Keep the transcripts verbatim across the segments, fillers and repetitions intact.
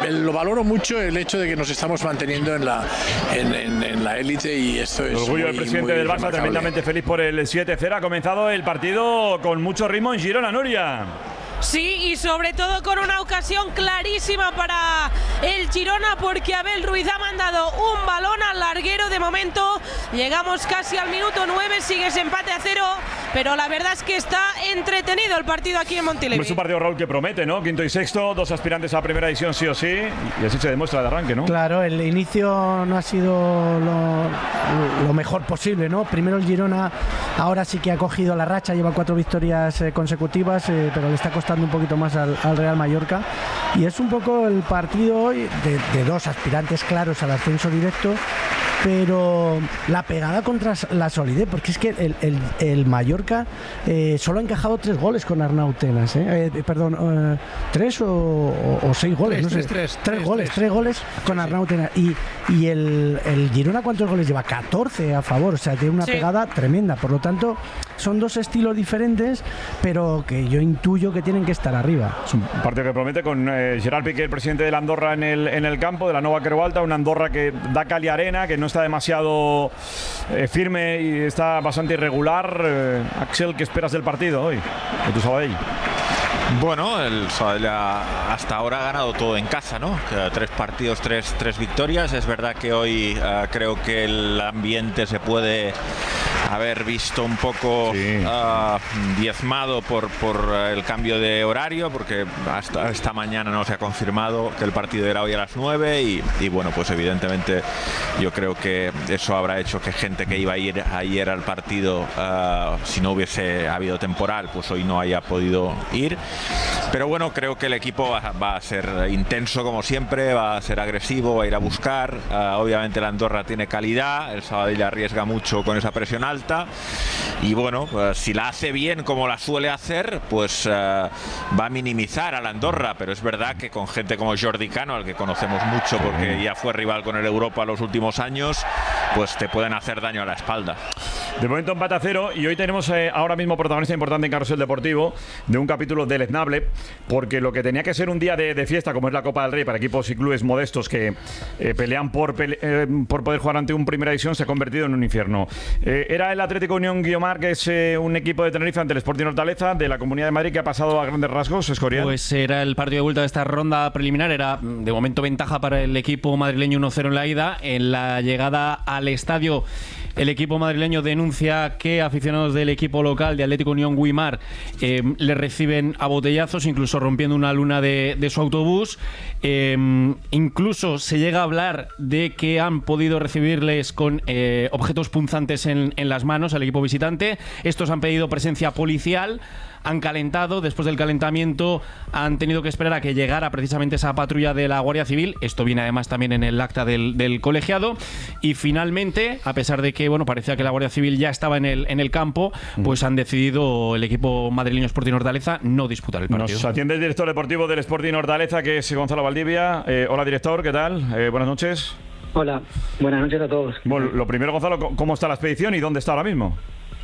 el, lo valoro mucho el hecho de que nos estamos manteniendo en la en, en, en la élite y esto es el orgullo muy, del presidente del Barça, remarcable. tremendamente feliz por el siete cero. Ha comenzado el partido con mucho ritmo en Girona, Nuria. Sí, y sobre todo con una ocasión clarísima para el Girona, porque Abel Ruiz ha mandado un balón al larguero. De momento llegamos casi al minuto nueve, sigue ese empate a cero, pero la verdad es que está entretenido el partido aquí en Montilivi. Es un partido, Raúl, que promete, ¿no? Quinto y sexto, dos aspirantes a primera división sí o sí, y así se demuestra de arranque, ¿no? Claro, el inicio no ha sido lo, lo mejor posible, ¿no? Primero el Girona, ahora sí que ha cogido la racha, lleva cuatro victorias eh, consecutivas, eh, pero le está costando un poquito más al, al Real Mallorca, y es un poco el partido hoy de, de dos aspirantes claros al ascenso directo, pero la pegada contra la solidez, porque es que el, el, el Mallorca eh, solo ha encajado tres goles con Arnau Tenas, ¿eh? Eh, perdón, eh, tres o, o, o seis goles, tres, no sé, tres, tres, tres, tres goles, tres. tres goles con sí, Arnau Tenas, y, y el, el Girona, ¿cuántos goles lleva? catorce a favor, o sea, tiene una sí. pegada tremenda, por lo tanto son dos estilos diferentes, pero que yo intuyo que tienen que estar arriba. Es un partido que promete con eh, Gerard Piqué, el presidente de la Andorra, en el, en el campo de la Nova Creu Alta, una Andorra que da cal y arena, que no está demasiado eh, firme y está bastante irregular. eh, Axel, ¿qué esperas del partido hoy de tu Sabadell? Bueno, el Sabadell hasta ahora ha ganado todo en casa, ¿no? Tres partidos, tres, tres victorias. Es verdad que hoy uh, creo que el ambiente se puede haber visto un poco sí. uh, diezmado por, por el cambio de horario, porque hasta esta mañana no se ha confirmado que el partido era hoy a las nueve y, y bueno, pues evidentemente yo creo que eso habrá hecho que gente que iba a ir ayer al partido, uh, si no hubiese habido temporal, pues hoy no haya podido ir. Pero bueno, creo que el equipo va, va a ser intenso como siempre, va a ser agresivo, va a ir a buscar. Uh, obviamente la Andorra tiene calidad, el Sabadell arriesga mucho con esa presión alta y bueno, pues si la hace bien como la suele hacer, pues uh, va a minimizar a la Andorra, pero es verdad que con gente como Jordi Cano, al que conocemos mucho porque ya fue rival con el Europa los últimos años, pues te pueden hacer daño a la espalda. De momento empate a cero y hoy tenemos eh, ahora mismo protagonista importante en Carrusel Deportivo de un capítulo deleznable, porque lo que tenía que ser un día de, de fiesta, como es la Copa del Rey para equipos y clubes modestos que eh, pelean por, pele eh, por poder jugar ante un Primera División, se ha convertido en un infierno. Eh, era el Atlético Unión Guiomar, que es eh, un equipo de Tenerife ante el Sporting Hortaleza de la Comunidad de Madrid, que ha pasado a grandes rasgos, Escorial. Pues era el partido de vuelta de esta ronda preliminar, era de momento ventaja para el equipo madrileño uno cero en la ida. En la llegada al estadio, el equipo madrileño denuncia que aficionados del equipo local de Atlético Unión Guimar eh, le reciben a botellazos, incluso rompiendo una luna de, de su autobús. Eh, incluso se llega a hablar de que han podido recibirles con eh, objetos punzantes en, en las manos al equipo visitante. Estos han pedido presencia policial. Han calentado, después del calentamiento han tenido que esperar a que llegara precisamente esa patrulla de la Guardia Civil. Esto viene además también en el acta del, del colegiado. Y finalmente, a pesar de que bueno, parecía que la Guardia Civil ya estaba en el, en el campo, pues han decidido el equipo madrileño Sporting Hortaleza no disputar el partido. Nos atiende el director deportivo del Sporting Hortaleza, que es Gonzalo Valdivia. Eh, hola, director, ¿qué tal? Eh, buenas noches. Hola, buenas noches a todos. Bueno, lo primero, Gonzalo, ¿cómo está la expedición y dónde está ahora mismo?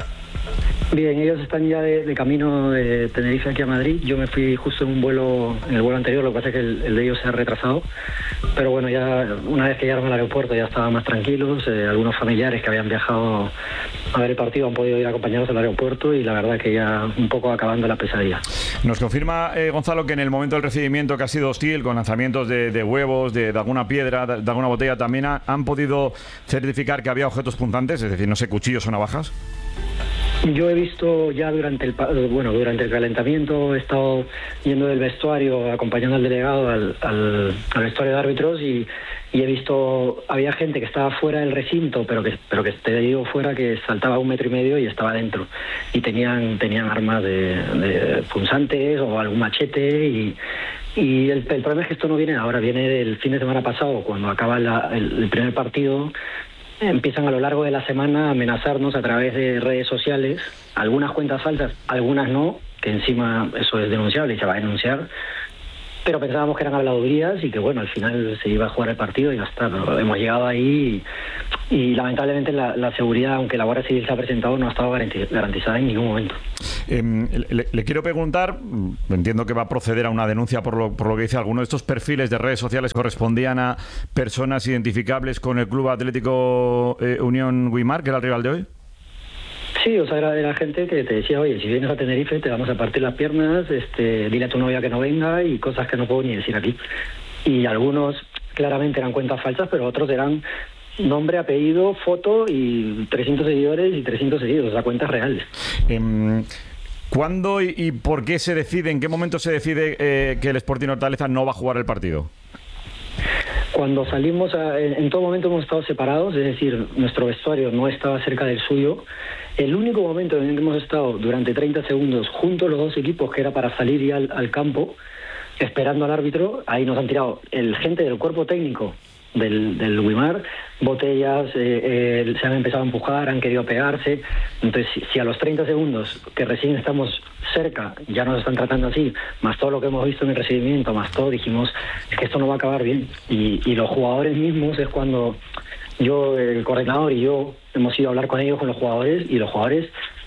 Bien, ellos están ya de, de camino de Tenerife aquí a Madrid. Yo me fui justo en un vuelo, en el vuelo anterior, lo que pasa es que el, el de ellos se ha retrasado. Pero bueno, ya una vez que llegaron al aeropuerto ya estaban más tranquilos. Eh, algunos familiares que habían viajado a ver el partido han podido ir acompañados al aeropuerto y la verdad que ya un poco acabando la pesadilla. Nos confirma, eh, Gonzalo, que en el momento del recibimiento, que ha sido hostil, con lanzamientos de, de huevos, de, de alguna piedra, de, de alguna botella, también ha, han podido certificar que había objetos punzantes, es decir, no sé, cuchillos o navajas. Yo he visto ya durante el bueno durante el calentamiento, he estado yendo del vestuario acompañando al delegado al, al, al vestuario de árbitros y, y he visto, había gente que estaba fuera del recinto, pero que pero que te digo fuera, que saltaba un metro y medio y estaba dentro y tenían tenían armas de, de punzantes o algún machete y Y el, el problema es que esto no viene ahora, viene del fin de semana pasado, cuando acaba la, el, el primer partido. Empiezan a lo largo de la semana a amenazarnos a través de redes sociales, algunas cuentas falsas, algunas no, que encima eso es denunciable y se va a denunciar. pero pensábamos que eran habladurías y que bueno, al final se iba a jugar el partido y ya está, pero hemos llegado ahí y, y lamentablemente la, la seguridad, aunque la Guardia Civil se ha presentado, no ha estado garantizada en ningún momento. Eh, le, le quiero preguntar, entiendo que va a proceder a una denuncia por lo, por lo que dice, ¿alguno de estos perfiles de redes sociales correspondían a personas identificables con el Club Atlético eh, Unión Guimar, que era el rival de hoy? Sí, o sea, era, era gente que te decía, oye, si vienes a Tenerife te vamos a partir las piernas, este, dile a tu novia que no venga y cosas que no puedo ni decir aquí. Y algunos claramente eran cuentas falsas, pero otros eran nombre, apellido, foto y trescientos seguidores y trescientos seguidos, o sea, cuentas reales. Eh, ¿Cuándo y, y por qué se decide, en qué momento se decide eh, que el Sporting Hortaleza no va a jugar el partido? Cuando salimos, a, en, en todo momento hemos estado separados, es decir, nuestro vestuario no estaba cerca del suyo. El único momento en el que hemos estado durante treinta segundos juntos los dos equipos, que era para salir ya al, al campo, esperando al árbitro, ahí nos han tirado el gente del cuerpo técnico del, del Guimar, botellas, eh, eh, se han empezado a empujar, han querido pegarse. Entonces, si, si a los treinta segundos, que recién estamos cerca, ya nos están tratando así, más todo lo que hemos visto en el recibimiento, más todo, dijimos, es que esto no va a acabar bien. Y, y los jugadores mismos es cuando yo, el coordinador y yo hemos ido a hablar con ellos, con los jugadores, y los jugadores,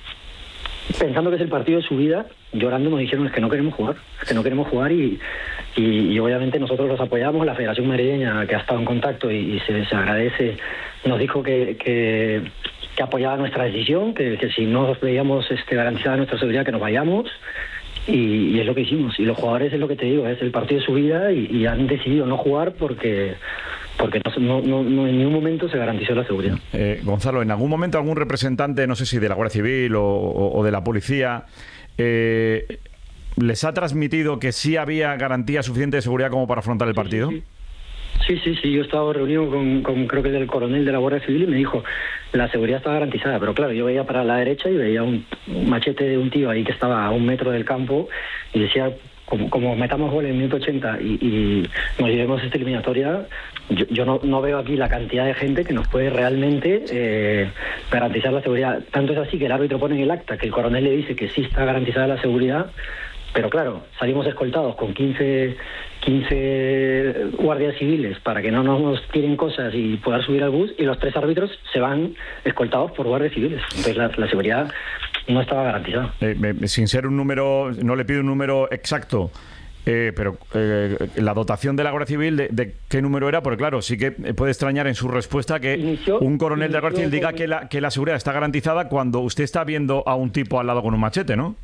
pensando que es el partido de su vida, llorando nos dijeron, es que no queremos jugar, es que no queremos jugar y, y, y obviamente nosotros los apoyamos. La Federación Madrileña, que ha estado en contacto y, y se, se agradece, nos dijo que, que, que apoyaba nuestra decisión, que, que si no veíamos este, garantizada nuestra seguridad, que nos vayamos. Y, y es lo que hicimos. Y los jugadores, es lo que te digo, es el partido de su vida y, y han decidido no jugar porque porque no, no, no en ningún momento se garantizó la seguridad. Eh, Gonzalo, ¿en algún momento algún representante, no sé si de la Guardia Civil o, o, o de la policía, eh, les ha transmitido que sí había garantía suficiente de seguridad como para afrontar el partido? Sí, sí, sí. Sí, sí, sí, yo he estado reunido con, con creo que el coronel de la Guardia Civil y me dijo, la seguridad estaba garantizada, pero claro, yo veía para la derecha y veía un, un machete de un tío ahí que estaba a un metro del campo y decía, como, como metamos gol en el minuto ochenta y, y nos llevemos esta eliminatoria, yo, yo no, no veo aquí la cantidad de gente que nos puede realmente eh, garantizar la seguridad. Tanto es así que el árbitro pone en el acta que el coronel le dice que sí está garantizada la seguridad, pero claro, salimos escoltados con quince, quince guardias civiles para que no nos tiren cosas y poder subir al bus, y los tres árbitros se van escoltados por guardias civiles. Entonces la, la seguridad no estaba garantizada. Eh, eh, sin ser un número, no le pido un número exacto, eh, pero eh, la dotación de la Guardia Civil, de, de qué número era? Porque claro, sí que puede extrañar en su respuesta que inició, un coronel de la Guardia Civil diga que la, que la seguridad está garantizada cuando usted está viendo a un tipo al lado con un machete, ¿no?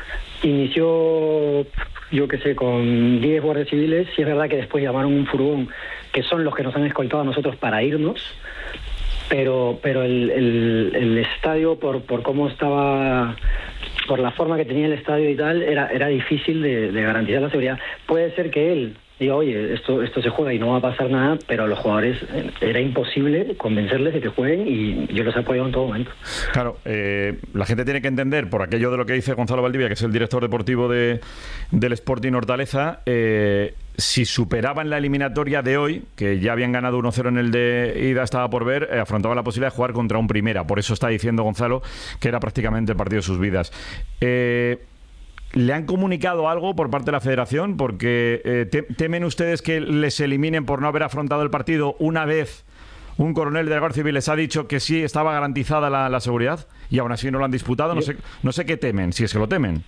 Inició, yo qué sé, con diez guardias civiles. Sí es verdad que después llamaron un furgón, que son los que nos han escoltado a nosotros para irnos, pero pero el, el, el estadio, por, por cómo estaba, por la forma que tenía el estadio y tal, era, era difícil de, de garantizar la seguridad. Puede ser que él diga, oye, esto esto se juega y no va a pasar nada, pero a los jugadores era imposible convencerles de que jueguen y yo los he apoyado en todo momento. Claro, eh, la gente tiene que entender, por aquello de lo que dice Gonzalo Valdivia, que es el director deportivo de, del Sporting Hortaleza, eh, si superaban la eliminatoria de hoy, que ya habían ganado uno cero en el de ida, estaba por ver, eh, afrontaban la posibilidad de jugar contra un Primera. Por eso está diciendo Gonzalo que era prácticamente el partido de sus vidas. Eh... ¿Le han comunicado algo por parte de la Federación? Porque eh, te, ¿temen ustedes que les eliminen por no haber afrontado el partido una vez un coronel de la Guardia Civil les ha dicho que sí estaba garantizada la, la seguridad y aún así no lo han disputado? No sé, no sé qué temen, si es que lo temen.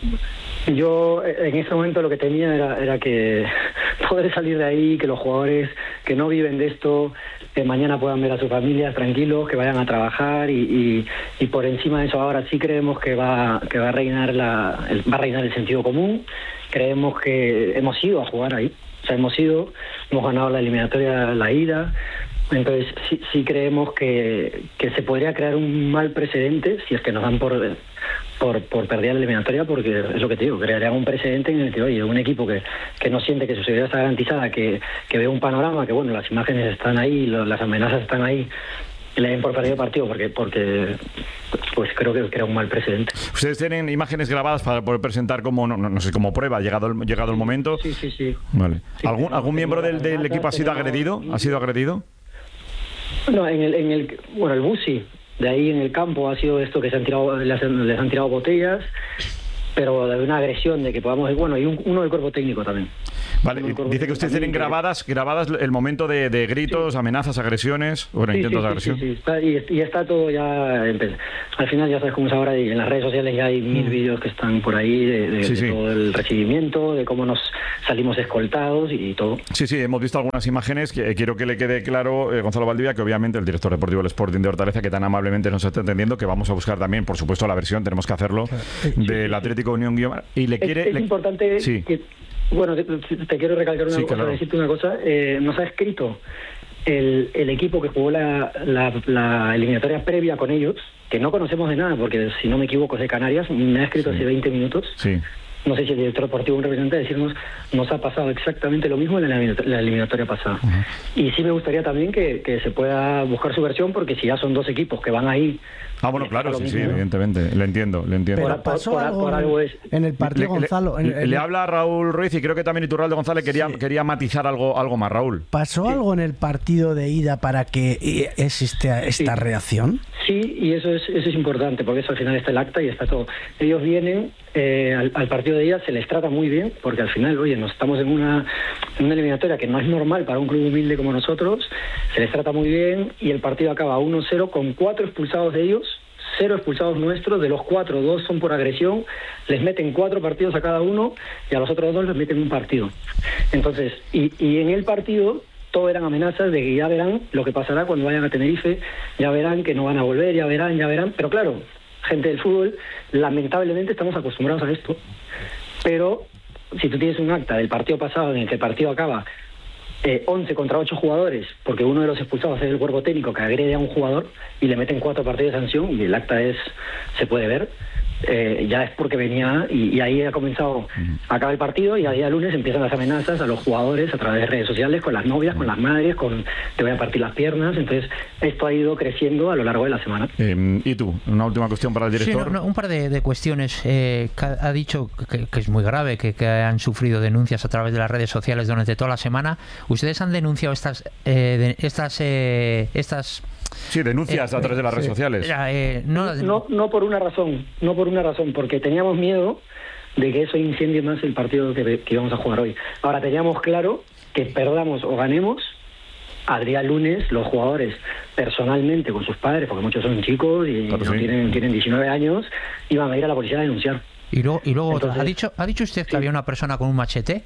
Yo en ese momento lo que temía era, era que poder salir de ahí, que los jugadores que no viven de esto, que mañana puedan ver a sus familias tranquilos, que vayan a trabajar y, y, y por encima de eso ahora sí creemos que va que va a reinar la el, va a reinar el sentido común. Creemos que hemos ido a jugar ahí, o sea, hemos ido, hemos ganado la eliminatoria, la ida. Entonces sí, sí creemos que, que se podría crear un mal precedente si es que nos dan por por, por perder la eliminatoria, porque es lo que te digo, crearían un precedente en el que, oye, un equipo que, que no siente que su seguridad está garantizada, que, que ve un panorama, que bueno, las imágenes están ahí, lo, las amenazas están ahí, le den por perdido partido porque porque pues creo que crea un mal precedente. ¿Ustedes tienen imágenes grabadas para poder presentar como, no, no sé, como prueba, llegado el, llegado el momento? Sí, sí, sí. Vale. Sí, ¿Algún, sí, ¿algún miembro del, del equipo ha sido tenemos, agredido? ¿Ha sido agredido? No, en el, en el bueno, el bus sí. De ahí en el campo ha sido esto que se han tirado, les han, les han tirado botellas, pero de una agresión de que podamos, bueno, y un, uno del cuerpo técnico también. Vale, no dice que ustedes tienen grabadas, grabadas el momento de, de gritos, sí. amenazas, agresiones, bueno, sí, intentos sí, de agresión. Sí, sí, está, y, y está todo ya, al final ya sabes cómo es ahora, y en las redes sociales ya hay mil vídeos que están por ahí de, de, sí, de sí. todo el recibimiento, de cómo nos salimos escoltados y todo. Sí, sí, hemos visto algunas imágenes que eh, quiero que le quede claro, eh, Gonzalo Valdivia, que obviamente el director deportivo del Sporting de Hortaleza, que tan amablemente nos está entendiendo, que vamos a buscar también, por supuesto, la versión, tenemos que hacerlo, del Atlético Unión Guiomar. Y le quiere... Es, es le... importante sí. que... Bueno, te, te quiero recalcar una sí, cosa, claro. decirte una cosa. Eh, nos ha escrito el, el equipo que jugó la, la, la eliminatoria previa con ellos, que no conocemos de nada, porque si no me equivoco es de Canarias, me ha escrito sí. hace veinte minutos. Sí. No sé si el director deportivo o un representante decirnos nos ha pasado exactamente lo mismo en la, la eliminatoria pasada. Uh-huh. Y sí me gustaría también que, que se pueda buscar su versión, porque si ya son dos equipos que van ahí... Ah, bueno, claro, sí, mismo, sí, evidentemente, le entiendo, le entiendo. Pero pasó por, por, algo, por algo es... en el partido, le, Gonzalo. Le, en, en le el... habla Raúl Ruiz y creo que también Iturralde González quería, sí. quería matizar algo, algo más, Raúl. ¿Pasó sí. algo en el partido de ida para que exista esta sí. reacción? Sí, y eso es, eso es importante, porque eso al final está el acta y está todo. Ellos vienen eh, al, al partido de ida, se les trata muy bien, porque al final, oye, nos estamos en una, en una eliminatoria que no es normal para un club humilde como nosotros, se les trata muy bien y el partido acaba uno cero con cuatro expulsados de ellos, cero expulsados nuestros, de los cuatro, dos son por agresión, les meten cuatro partidos a cada uno y a los otros dos les meten un partido. Entonces, y, y en el partido todo eran amenazas de que ya verán lo que pasará cuando vayan a Tenerife, ya verán que no van a volver, ya verán, ya verán, pero claro, gente del fútbol, lamentablemente estamos acostumbrados a esto, pero si tú tienes un acta del partido pasado en el que el partido acaba Eh, once contra ocho jugadores, porque uno de los expulsados es el cuerpo técnico que agrede a un jugador y le meten cuatro partidos de sanción, y el acta es se puede ver, eh, ya es porque venía y, y ahí ha comenzado, acaba el partido y a día lunes empiezan las amenazas a los jugadores a través de redes sociales, con las novias, con las madres, con te voy a partir las piernas. Entonces esto ha ido creciendo a lo largo de la semana. Eh, ¿Y tú? Una última cuestión para el director. Sí, no, no, un par de, de cuestiones. Eh, ha dicho que, que es muy grave, que, que han sufrido denuncias a través de las redes sociales durante toda la semana. ¿Ustedes han denunciado estas eh, de, estas eh, estas Sí, denuncias eh, a través de las redes sí. sociales. Eh, no, no, no por una razón, no por una razón, porque teníamos miedo de que eso incendie más el partido que, que íbamos a jugar hoy. Ahora teníamos claro que perdamos o ganemos, al día lunes los jugadores personalmente con sus padres, porque muchos son chicos y claro, no sí. tienen, tienen diecinueve años, iban a ir a la policía a denunciar. Y luego, y luego Entonces, ¿ha dicho ha dicho usted que sí. había una persona con un machete?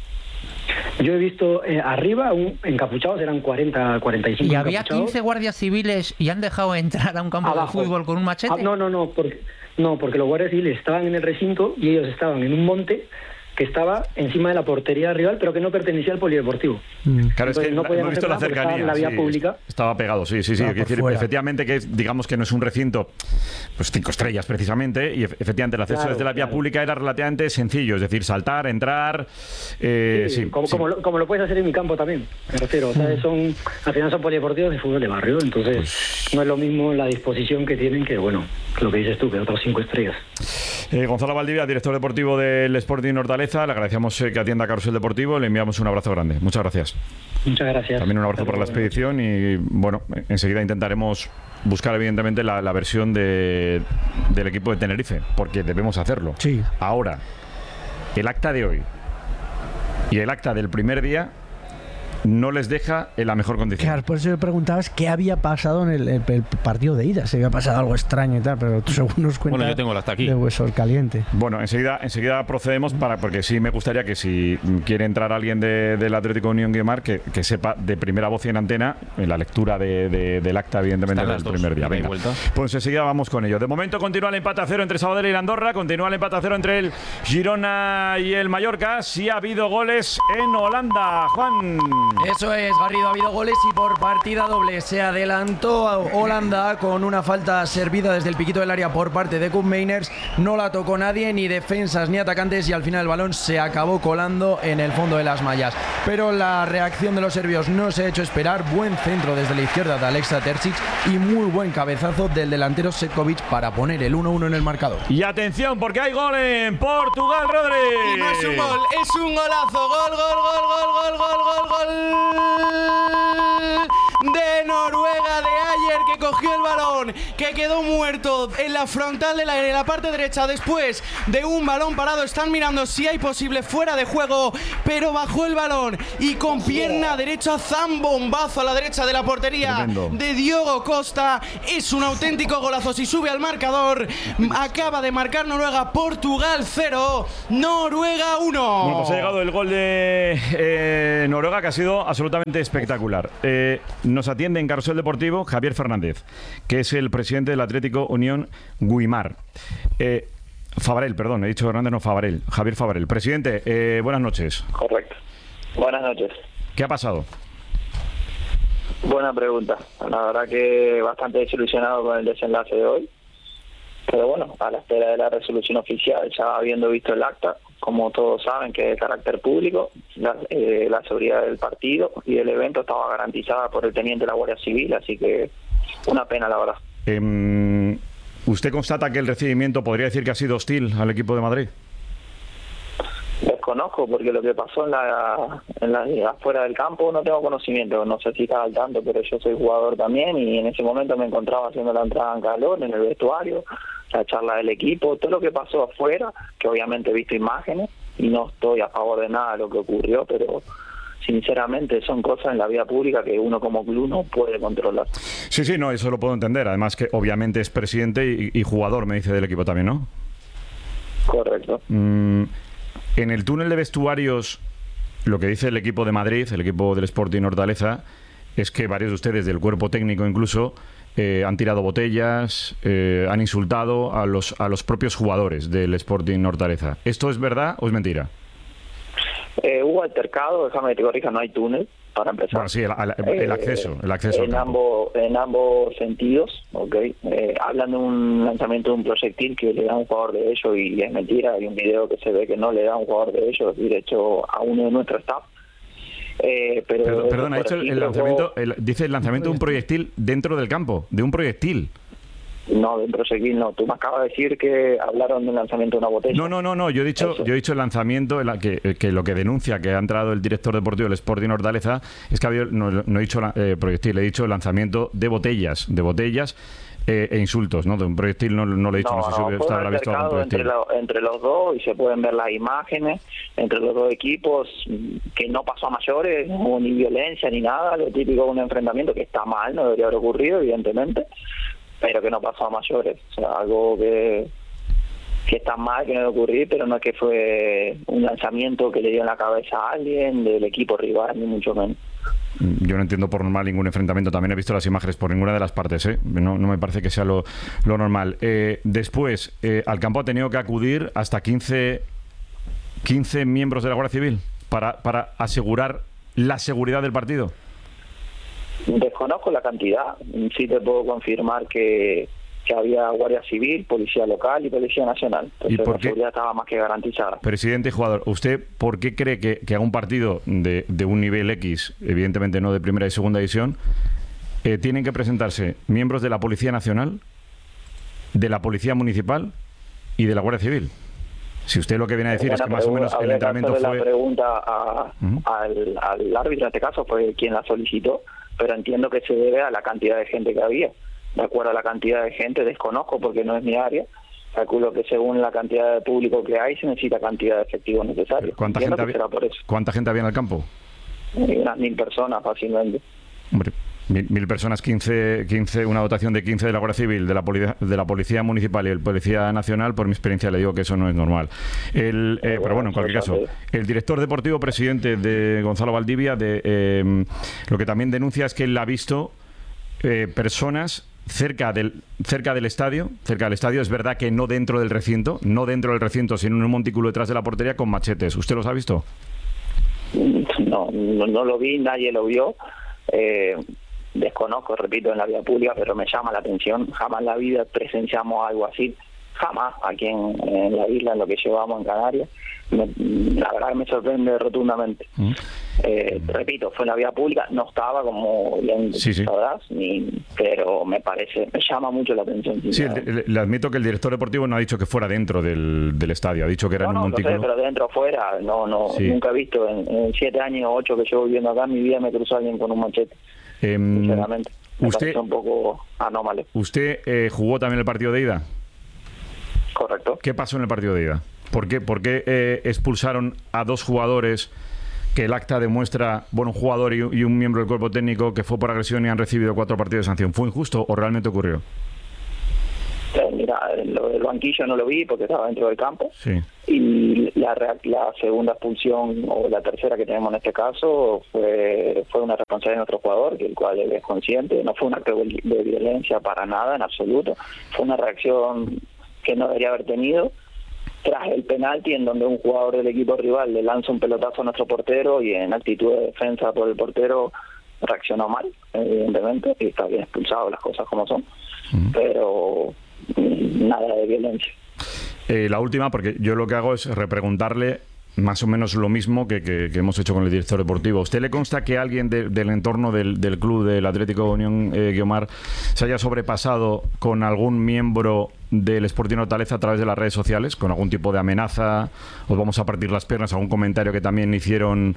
Yo he visto eh, arriba, un, encapuchados, eran cuarenta, cuarenta y cinco. ¿Y había quince guardias civiles y han dejado entrar a un campo Abajo. de fútbol con un machete? Ah, no, no, no, porque, no, porque los guardias civiles estaban en el recinto y ellos estaban en un monte que estaba encima de la portería rival, pero que no pertenecía al polideportivo. Mm. Claro, Entonces, es que no hemos visto la cercanía. En la vía sí, pública. Estaba pegado, sí, sí, sí. No, decir, efectivamente, que es, digamos que no es un recinto, pues cinco estrellas precisamente, y efectivamente el acceso claro, desde la vía claro. pública era relativamente sencillo, es decir, saltar, entrar. Eh, sí, sí, como, sí. Como, lo, como lo puedes hacer en mi campo también, me refiero. O sea, son, al final son polideportivos de fútbol de barrio, entonces pues... no es lo mismo la disposición que tienen que, bueno, lo que dices tú, que otros cinco estrellas. Eh, Gonzalo Valdivia, director deportivo del Sporting Hortaleza, le agradecemos eh, que atienda a Carrusel Deportivo, le enviamos un abrazo grande. Muchas gracias. Muchas gracias. También un abrazo para la expedición y, bueno, enseguida intentaremos buscar, evidentemente, la, la versión de, del equipo de Tenerife, porque debemos hacerlo. Sí. Ahora, el acta de hoy y el acta del primer día no les deja en la mejor condición. Claro, por eso me preguntabas qué había pasado en el, el, el partido de ida, si había pasado algo extraño y tal, pero tú según nos cuentas bueno, yo tengo hasta aquí. de hueso caliente. Bueno, enseguida, enseguida procedemos para, porque sí me gustaría que si quiere entrar alguien de, del Atlético Unión Guiomar, que, que sepa de primera voz y en antena en la lectura de, de, del acta, evidentemente, del primer día. Venga, pues enseguida vamos con ello. De momento continúa el empate a cero entre Sabadell y la Andorra, continúa el empate a cero entre el Girona y el Mallorca. Sí ha habido goles en Holanda, Juan. Eso es, Garrido, ha habido goles y por partida doble. Se adelantó a Holanda con una falta servida desde el piquito del área por parte de Koopmeiners. No la tocó nadie, ni defensas ni atacantes, y al final el balón se acabó colando en el fondo de las mallas. Pero la reacción de los serbios no se ha hecho esperar. Buen centro desde la izquierda de Alexa Terzic y muy buen cabezazo del delantero Setkovic para poner el uno uno en el marcador. Y atención, porque hay gol en Portugal, Rodri. Y no es un gol, es un golazo. Gol, gol, gol, gol, gol, gol, gol, gol. De Noruega, de Ayer, que cogió el balón que quedó muerto en la frontal de la, de la parte derecha después de un balón parado. Están mirando si hay posible fuera de juego, pero bajó el balón y con pierna derecha zambombazo a la derecha de la portería Tremendo. de Diogo Costa. Es un auténtico golazo. Si sube al marcador, acaba de marcar Noruega. Portugal cero, Noruega uno. Bueno, pues ha llegado el gol de eh, Noruega, que ha sido absolutamente espectacular. Eh, nos atiende en Carrusel Deportivo Javier Fernández, que es el presidente del Atlético Unión Guimar. Eh, Favarel, perdón, he dicho Hernández, no Favarel. Javier Favarel. Presidente, eh, buenas noches. Correcto. Buenas noches. ¿Qué ha pasado? Buena pregunta. La verdad que bastante desilusionado con el desenlace de hoy. Pero bueno, a la espera de la resolución oficial, ya habiendo visto el acta, como todos saben que es de carácter público, la, eh, la seguridad del partido y del evento estaba garantizada por el teniente de la Guardia Civil, así que una pena, la verdad. Eh, ¿Usted constata que el recibimiento podría decir que ha sido hostil al equipo de Madrid? Desconozco, porque lo que pasó en la, en la afuera del campo no tengo conocimiento, no sé si estaba al tanto, pero yo soy jugador también y en ese momento me encontraba haciendo la entrada en calor, en el vestuario, la charla del equipo, todo lo que pasó afuera, que obviamente he visto imágenes y no estoy a favor de nada de lo que ocurrió, pero sinceramente son cosas en la vida pública que uno como club no puede controlar. Sí, sí, no, eso lo puedo entender. Además que obviamente es presidente y, y jugador, me dice, del equipo también, ¿no? Correcto. Mm, en el túnel de vestuarios, lo que dice el equipo de Madrid, el equipo del Sporting Hortaleza, es que varios de ustedes, del cuerpo técnico incluso, eh, han tirado botellas, eh, han insultado a los, a los propios jugadores del Sporting Hortaleza. ¿Esto es verdad o es mentira? Eh, hubo altercado, déjame que te corrija, no hay túnel, para empezar. Bueno, sí, el, el, el acceso, el acceso en, ambos, en ambos sentidos, ¿ok? Eh, hablan de un lanzamiento de un proyectil que le da a un jugador de ellos y es mentira. Hay un video que se ve que no le da a un jugador de ellos, de hecho a uno de nuestro staff. Eh, pero Perdón, perdón ha dicho el, el lanzamiento, el, dice el lanzamiento de un proyectil dentro del campo, de un proyectil. No, de un proyectil no. Tú me acabas de decir que hablaron del lanzamiento de una botella. No, no, no, no. Yo he dicho, yo he dicho el lanzamiento, el, que, que lo que denuncia que ha entrado el director deportivo del Sporting Hortaleza es que había, no, no he dicho eh, proyectil, he dicho lanzamiento de botellas, de botellas eh, e insultos, ¿no? De un proyectil no, no lo he dicho, no, no sé no, si usted habrá visto algún proyectil. Entre, lo, entre los dos y se pueden ver las imágenes entre los dos equipos, que no pasó a mayores, no hubo ni violencia ni nada, lo típico de un enfrentamiento que está mal, no debería haber ocurrido, evidentemente, pero que no pasó a mayores, o sea, algo que que está mal, que no debe ocurrir, pero no es que fue un lanzamiento que le dio en la cabeza a alguien del equipo rival, ni mucho menos. Yo no entiendo por normal ningún enfrentamiento, también he visto las imágenes por ninguna de las partes, ¿eh? no, no me parece que sea lo, lo normal. Eh, después, eh, al campo ha tenido que acudir hasta quince, quince miembros de la Guardia Civil para, para asegurar la seguridad del partido. Desconozco la cantidad, sí te puedo confirmar que, que había Guardia Civil, Policía Local y Policía Nacional. Entonces, ¿Y por la qué? seguridad estaba más que garantizada. Presidente y jugador, ¿usted por qué cree que, que a un partido de, de un nivel X, evidentemente no de primera y segunda división, eh, tienen que presentarse miembros de la Policía Nacional, de la Policía Municipal y de la Guardia Civil? Si usted lo que viene a decir es que más o menos el entrenamiento fue... La pregunta a, uh-huh. al, al árbitro, en este caso fue quien la solicitó, pero entiendo que se debe a la cantidad de gente que había. De acuerdo a la cantidad de gente, desconozco porque no es mi área, calculo que según la cantidad de público que hay se necesita cantidad de efectivos necesarios. ¿Cuánta gente, había, por eso. ¿Cuánta gente había en el campo? Unas mil personas fácilmente. Hombre, mil, mil personas, quince, quince, una dotación de quince de la Guardia Civil, de la, poli, de la Policía Municipal y el Policía Nacional, por mi experiencia le digo que eso no es normal. El, eh, pero bueno, en cualquier caso, el director deportivo, presidente de Gonzalo Valdivia, de, eh, lo que también denuncia es que él ha visto eh, personas cerca del cerca del estadio, cerca del estadio, es verdad que no dentro del recinto, no dentro del recinto, sino en un montículo detrás de la portería con machetes. ¿Usted los ha visto? No, no, no lo vi, nadie lo vio. Eh, desconozco, repito, en la vida pública, pero me llama la atención. Jamás en la vida presenciamos algo así, jamás aquí en, en la isla, en lo que llevamos en Canarias. Me, la verdad me sorprende rotundamente. Mm. Eh, repito, fue en la vía pública, no estaba como bien sí, sí. sabrás, ni, pero me parece, me llama mucho la atención. Sí, le, le admito que el director deportivo no ha dicho que fuera dentro del, del estadio, ha dicho que era no, en un no, montículo. No sé, pero dentro o fuera, no, no, sí. nunca he visto en, en siete años o ocho que llevo viviendo acá en mi vida me cruzó alguien con un machete. Eh, sinceramente. Me usted, parece un poco anómalo. ¿Usted eh, jugó también el partido de ida? Correcto. ¿Qué pasó en el partido de ida? ¿Por qué, por qué eh, expulsaron a dos jugadores que el acta demuestra, bueno, un jugador y, y un miembro del cuerpo técnico que fue por agresión y han recibido cuatro partidos de sanción? ¿Fue injusto o realmente ocurrió? Eh, mira, lo del banquillo no lo vi porque estaba dentro del campo. Sí. Y la, la segunda expulsión, o la tercera que tenemos en este caso, fue fue una responsabilidad de nuestro jugador, que el cual él es consciente. No fue un acto de, de violencia para nada, en absoluto. Fue una reacción que no debería haber tenido tras el penalti, en donde un jugador del equipo rival le lanza un pelotazo a nuestro portero y en actitud de defensa por el portero reaccionó mal, evidentemente, y está bien expulsado, las cosas como son, uh-huh. pero nada de violencia. Eh, la última, porque yo lo que hago es repreguntarle más o menos lo mismo que, que, que hemos hecho con el director deportivo. ¿Usted le consta que alguien de, del entorno del, del club del Atlético Unión eh, Guiomar se haya sobrepasado con algún miembro del Sporting Hortaleza a través de las redes sociales, con algún tipo de amenaza, os vamos a partir las piernas, algún comentario que también hicieron?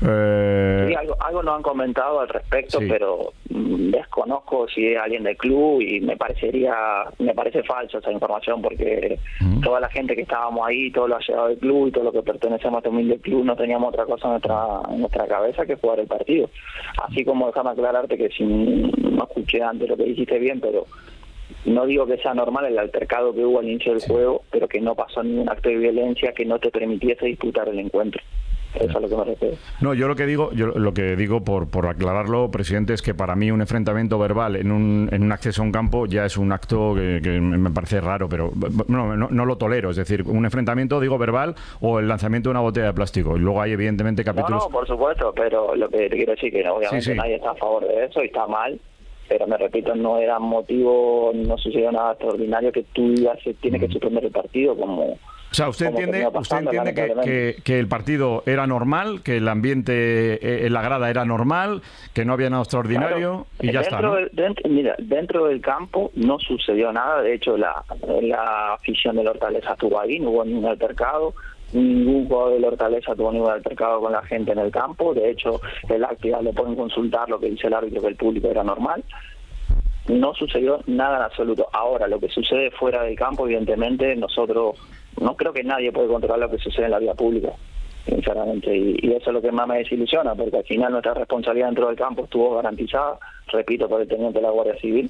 Eh... Sí, algo, algo nos han comentado al respecto, sí. pero mm, desconozco si es alguien del club y me parecería, me parece falso esa información porque uh-huh. toda la gente que estábamos ahí, todo lo ha llegado del club y todo lo que pertenecemos a este humilde club, no teníamos otra cosa en nuestra, en nuestra cabeza que jugar el partido. Así como déjame aclararte que si no escuché antes lo que dijiste bien, pero no digo que sea normal el altercado que hubo al inicio del sí. juego, pero que no pasó ningún acto de violencia que no te permitiese disputar el encuentro. Eso es a lo que me refiero. No, yo lo que digo, yo lo que digo por, por aclararlo, presidente, es que para mí un enfrentamiento verbal en un, en un acceso a un campo ya es un acto que, que me parece raro, pero no, no, no lo tolero. Es decir, un enfrentamiento, digo, verbal o el lanzamiento de una botella de plástico. Y luego hay, evidentemente, capítulos... No, no, por supuesto, pero lo que te quiero decir que obviamente sí, sí. nadie está a favor de eso y está mal. Pero me repito, no era motivo, no sucedió nada extraordinario que tú digas que tiene que suspender el partido como... O sea, ¿usted como entiende, pasando, usted entiende que, que, que el partido era normal, que el ambiente eh, en la grada era normal, que no había nada extraordinario claro. y ya dentro está, ¿no? Del, dentro, mira, dentro del campo no sucedió nada. De hecho, la, la afición del Hortaleza estuvo ahí, no hubo ningún altercado. Ningún jugador del Hortaleza tuvo ningún altercado con la gente en el campo. De hecho, el actividad le pueden consultar lo que dice el árbitro, que el público era normal. No sucedió nada en absoluto. Ahora, lo que sucede fuera del campo, evidentemente, nosotros no creo que nadie puede controlar lo que sucede en la vía pública, sinceramente, y, y eso es lo que más me desilusiona, porque al final nuestra responsabilidad dentro del campo estuvo garantizada, repito, por el teniente de la Guardia Civil,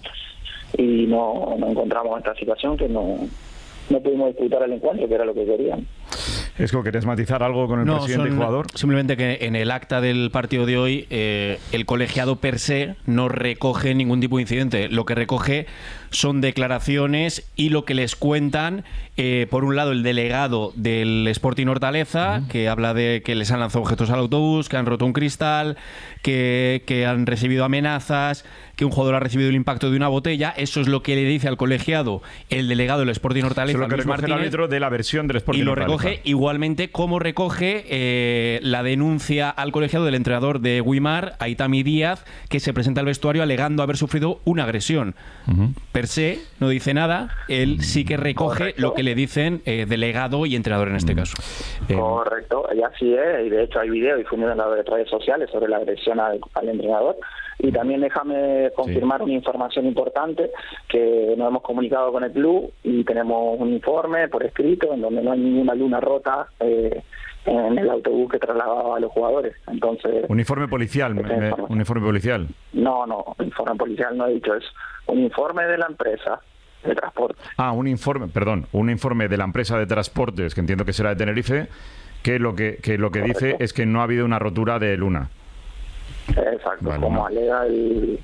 y no, no encontramos esta situación que no, no pudimos disputar el encuentro, que era lo que querían. Esco, ¿querés matizar algo con el no, presidente son, y jugador? Simplemente que en el acta del partido de hoy eh, el colegiado per se no recoge ningún tipo de incidente. Lo que recoge son declaraciones y lo que les cuentan, eh, por un lado, el delegado del Sporting Hortaleza, uh-huh. que habla de que les han lanzado objetos al autobús, que han roto un cristal, que, que han recibido amenazas, que un jugador ha recibido el impacto de una botella. Eso es lo que le dice al colegiado el delegado del Sporting Hortaleza, Eso es lo que Luis recoge Martínez, el árbitro de la versión del Sporting y lo Hortaleza. recoge igualmente como recoge eh, la denuncia al colegiado del entrenador de Guimar, Aitami Díaz, que se presenta al vestuario alegando haber sufrido una agresión. Uh-huh. Per se no dice nada, él sí que recoge Correcto. Lo que le dicen eh, delegado y entrenador en este uh-huh. caso. Correcto, y así es, y de hecho hay videos difundidos en las redes sociales sobre la agresión al, al entrenador. Y también déjame confirmar sí. una información importante, que nos hemos comunicado con el club y tenemos un informe por escrito en donde no hay ninguna luna rota eh, en el autobús que trasladaba a los jugadores. Entonces, un informe policial, este me, un informe policial. No, no, un informe policial no he dicho eso. Un informe de la empresa de transporte. Ah, un informe, perdón, un informe de la empresa de transportes, que entiendo que será de Tenerife, que lo que, que lo que dice es que no ha habido una rotura de luna. Exacto, vale, como no. alega el,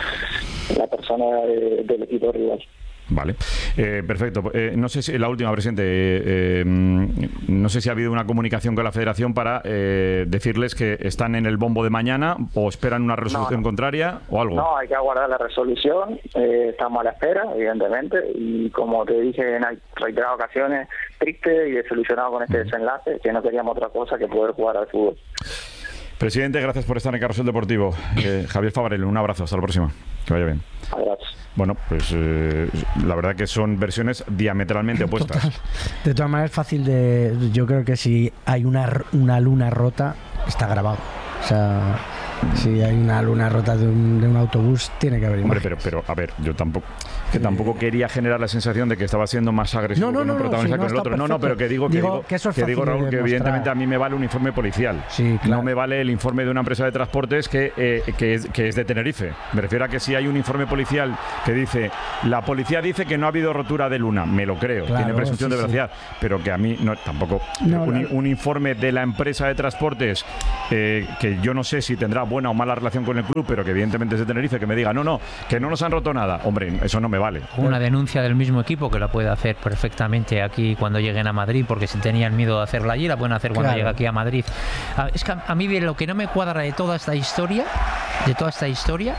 la persona de, del equipo rival. Vale, eh, perfecto. Eh, no sé si la última, presidente, eh, eh, no sé si ha habido una comunicación con la Federación para eh, decirles que están en el bombo de mañana o esperan una resolución no, no. contraria o algo. No, hay que aguardar la resolución. Eh, estamos a la espera, evidentemente, y como te dije en reiteradas ocasiones, triste y desilusionado con este uh-huh. desenlace, que no queríamos otra cosa que poder jugar al fútbol. Presidente, gracias por estar en Carrusel Deportivo. Eh, Javier Favarelli, un abrazo, hasta la próxima. Que vaya bien. Gracias. Bueno, pues eh, la verdad que son versiones diametralmente opuestas. Total. De todas maneras, es fácil de... Yo creo que si hay una, una luna rota, está grabado. O sea, si hay una luna rota de un, de un autobús, tiene que haber Hombre, imágenes. pero, pero a ver, yo tampoco que tampoco quería generar la sensación de que estaba siendo más agresivo No, no, con no, un no, protagonista sí, no, con el está otro. No, no, pero que digo que Digo digo, que eso es que, digo, fácil de Raúl, que demostrar. evidentemente a mí me vale un informe policial. Sí, claro. No me vale el informe de una empresa de transportes que, eh, que, es, que es de Tenerife. Me refiero a que si hay un informe policial que dice, la policía dice que no ha habido rotura de luna, me lo creo, Claro, tiene presunción sí, de veracidad, sí. Pero que a mí no, tampoco. No, un, no. un informe de la empresa de transportes eh, que yo no sé si tendrá buena o mala relación con el club, pero que evidentemente es de Tenerife, que me diga, no, no, que no nos han roto nada. Hombre, eso no me vale. Una denuncia del mismo equipo que la puede hacer perfectamente aquí cuando lleguen a Madrid, porque si tenían miedo de hacerla allí, la pueden hacer cuando Claro. llegue aquí a Madrid. A- Es que a, a mí bien, lo que no me cuadra de toda esta historia, de toda esta historia,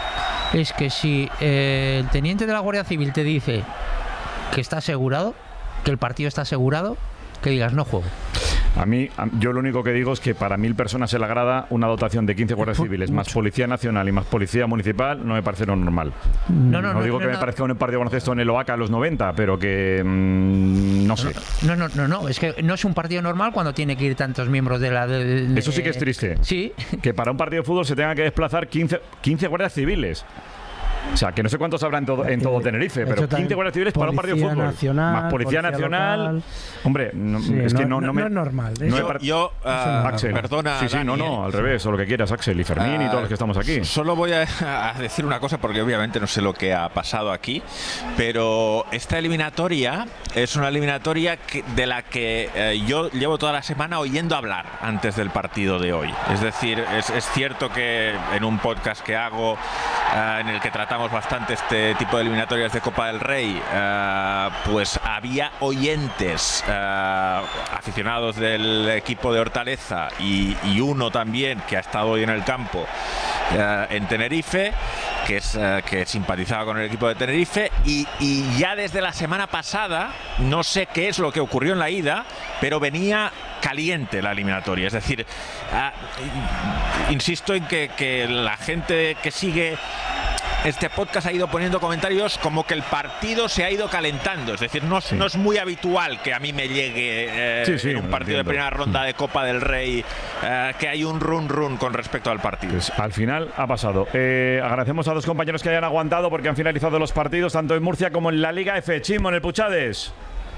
es que si eh, el teniente de la Guardia Civil te dice que está asegurado, que el partido está asegurado, que digas no juego. A mí, a- yo lo único que digo es que para mil personas en la grada una dotación de quince guardias civiles, más Policía Nacional y más Policía Municipal, no me parece lo normal. No, no, no, digo no, que no, me no. parezca un partido de baloncesto en el O A C A a los noventa, pero que mm, no sé. No, no, no, no, es que no es un partido normal cuando tiene que ir tantos miembros de la... de- de- Eso sí que es triste. Sí. Que para un partido de fútbol se tenga que desplazar quince, quince guardias civiles. O sea, que no sé cuántos habrá en todo, en todo Tenerife, De pero hecho, también quince guardias civiles para un partido de Policía fútbol. Nacional, más Policía, Policía Nacional. Local. Hombre, no, Sí, es que no- no, no, no- me, no es normal. no me Yo, par- yo, ah, Axel. perdona, Sí, sí, no, Dani, no, eh. al revés, o lo que quieras, Axel y Fermín y todos los que estamos aquí. Solo voy a, a decir una cosa porque obviamente no sé lo que ha pasado aquí, pero esta eliminatoria es una eliminatoria que- de la que eh, yo llevo toda la semana oyendo hablar antes del partido de hoy. Es decir, es, es cierto que en un podcast que hago eh, en el que tratamos bastante este tipo de eliminatorias de Copa del Rey, eh, pues había oyentes eh, aficionados del equipo de Hortaleza y, y uno también que ha estado hoy en el campo eh, en Tenerife, que es eh, que simpatizaba con el equipo de Tenerife y, y ya desde la semana pasada no sé qué es lo que ocurrió en la ida, pero venía caliente la eliminatoria. Es decir, ah, insisto en que, que la gente que sigue este podcast ha ido poniendo comentarios como que el partido se ha ido calentando. Es decir, no, Sí. no es muy habitual que a mí me llegue eh, Sí, sí, en un lo partido de entiendo. primera ronda de Copa del Rey eh, que hay un run run con respecto al partido. Pues al final ha pasado. Eh, agradecemos a dos compañeros que hayan aguantado porque han finalizado los partidos tanto en Murcia como en la Liga F. Chimo, en el Puchades.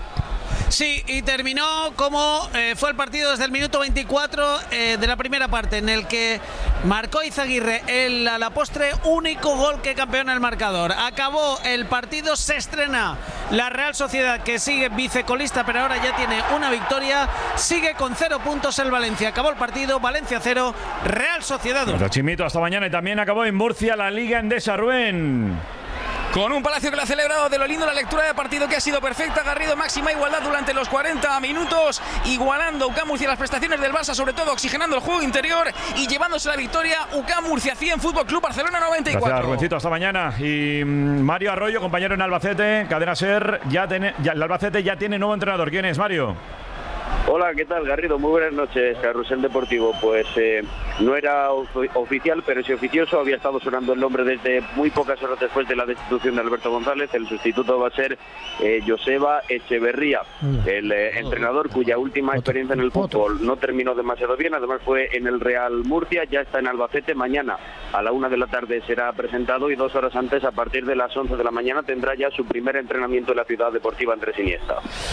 Sí, y terminó como eh, fue el partido desde el minuto veinticuatro eh, de la primera parte, en el que marcó Izaguirre el, a la postre único gol que campeona el marcador. Acabó el partido, se estrena la Real Sociedad, que sigue vicecolista, pero ahora ya tiene una victoria. Sigue con cero puntos el Valencia. Acabó el partido, Valencia cero, Real Sociedad uno. Gracias, Chimito, hasta mañana. Y también acabó en Murcia la Liga Endesa. Rubén. Con un Palacio que lo ha celebrado de lo lindo, la lectura de partido que ha sido perfecta. Garrido, máxima igualdad durante los cuarenta minutos, igualando U C A M Murcia las prestaciones del Barça, sobre todo oxigenando el juego interior y llevándose la victoria. U C A M Murcia cien, Fútbol Club Barcelona noventa y cuatro. Gracias, Rubéncito, hasta mañana. Y mm, Mario Arroyo, compañero en Albacete, Cadena Ser, ya tiene, ya, el Albacete ya tiene nuevo entrenador. ¿Quién es, Mario? Hola, ¿qué tal, Garrido? Muy buenas noches, Carrusel Deportivo. Pues eh, no era of- oficial, pero sí oficioso. Había estado sonando el nombre desde muy pocas horas después de la destitución de Alberto González. El sustituto va a ser eh, Joseba Echeverría, el eh, entrenador cuya última experiencia en el fútbol no terminó demasiado bien. Además fue en el Real Murcia, ya está en Albacete. Mañana a la una de la tarde será presentado y dos horas antes, a partir de las once de la mañana, tendrá ya su primer entrenamiento en la ciudad deportiva Andrés Iniesta.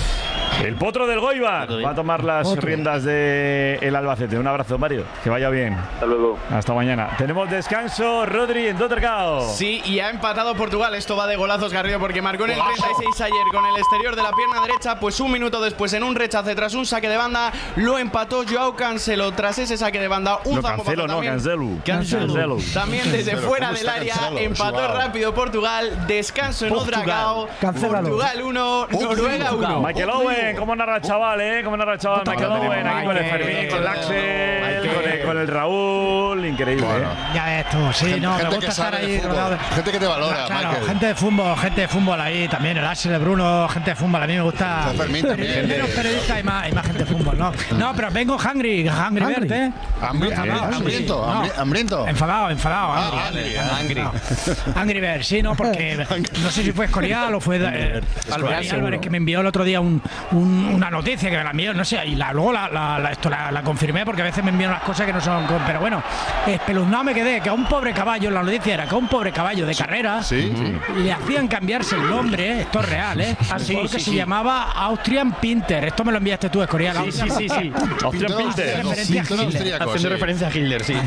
El potro del Goibar va a tomar las Potro. riendas del Albacete. Un abrazo, Mario. Que vaya bien. Hasta luego. Hasta mañana. Tenemos descanso, Rodri, en Dottercao. Sí, y ha empatado Portugal. Esto va de golazos, Garrido, porque marcó en el treinta y seis ayer con el exterior de la pierna derecha. Pues un minuto después, en un rechace tras un saque de banda, lo empató Joao Cancelo. Tras ese saque de banda, un No, zambopazo Cancelo, no, también. Cancelo. Cancelo. También desde Cancelo. fuera ¿Cómo del está área, Cancelo? empató Joao. rápido Portugal. Descanso en Portugal. Odragao. Cancélalo. Portugal uno, Noruega uno. Michael Owen, ¿cómo narra el chaval, eh? ¿Cómo narra el chaval Michael Owen? Aquí con el Fermín, con el Axel, con el, con el Raúl. Increíble, ¿eh? Ya ves tú, sí, Gente- no, me gente gusta que estar sabe de ahí fútbol, rodeado de- gente que te valora, Claro, Michael. gente de fútbol, gente de fútbol ahí también, el Axel, el Bruno, gente de fútbol, a mí me gusta. Fermín también. Menos periodistas y más, y más gente de fútbol, ¿no? No, pero vengo hungry, hungry, Hungry. Bert, ¿eh? Hambri- Enfadado, sí. hambriento, No. hambri- hambriento. Enfadado, enfadado, Ah, hungry. hungry, No. Angry Bird, sí, no, porque no sé si fue Escorial o fue eh, Escorial, Álvarez, seguro. Álvarez, que me envió el otro día un, un, un- una noticia que me la envió, no sé, y la, luego la, la, la- esto la, la confirmé porque a veces me envían unas cosas que no son. con- Pero bueno, espeluznado me quedé que a un pobre caballo, la noticia era que a un pobre caballo de carrera Sí. le hacían cambiarse el nombre, esto es real, ¿eh? Ah, sí, Porque sí, se sí. llamaba Austrian Pinter. Esto me lo enviaste tú, Escorial. Sí, sí, sí, sí. Austrian Pinter. Referencia a Hitler. Haciendo referencia a Hitler, sí.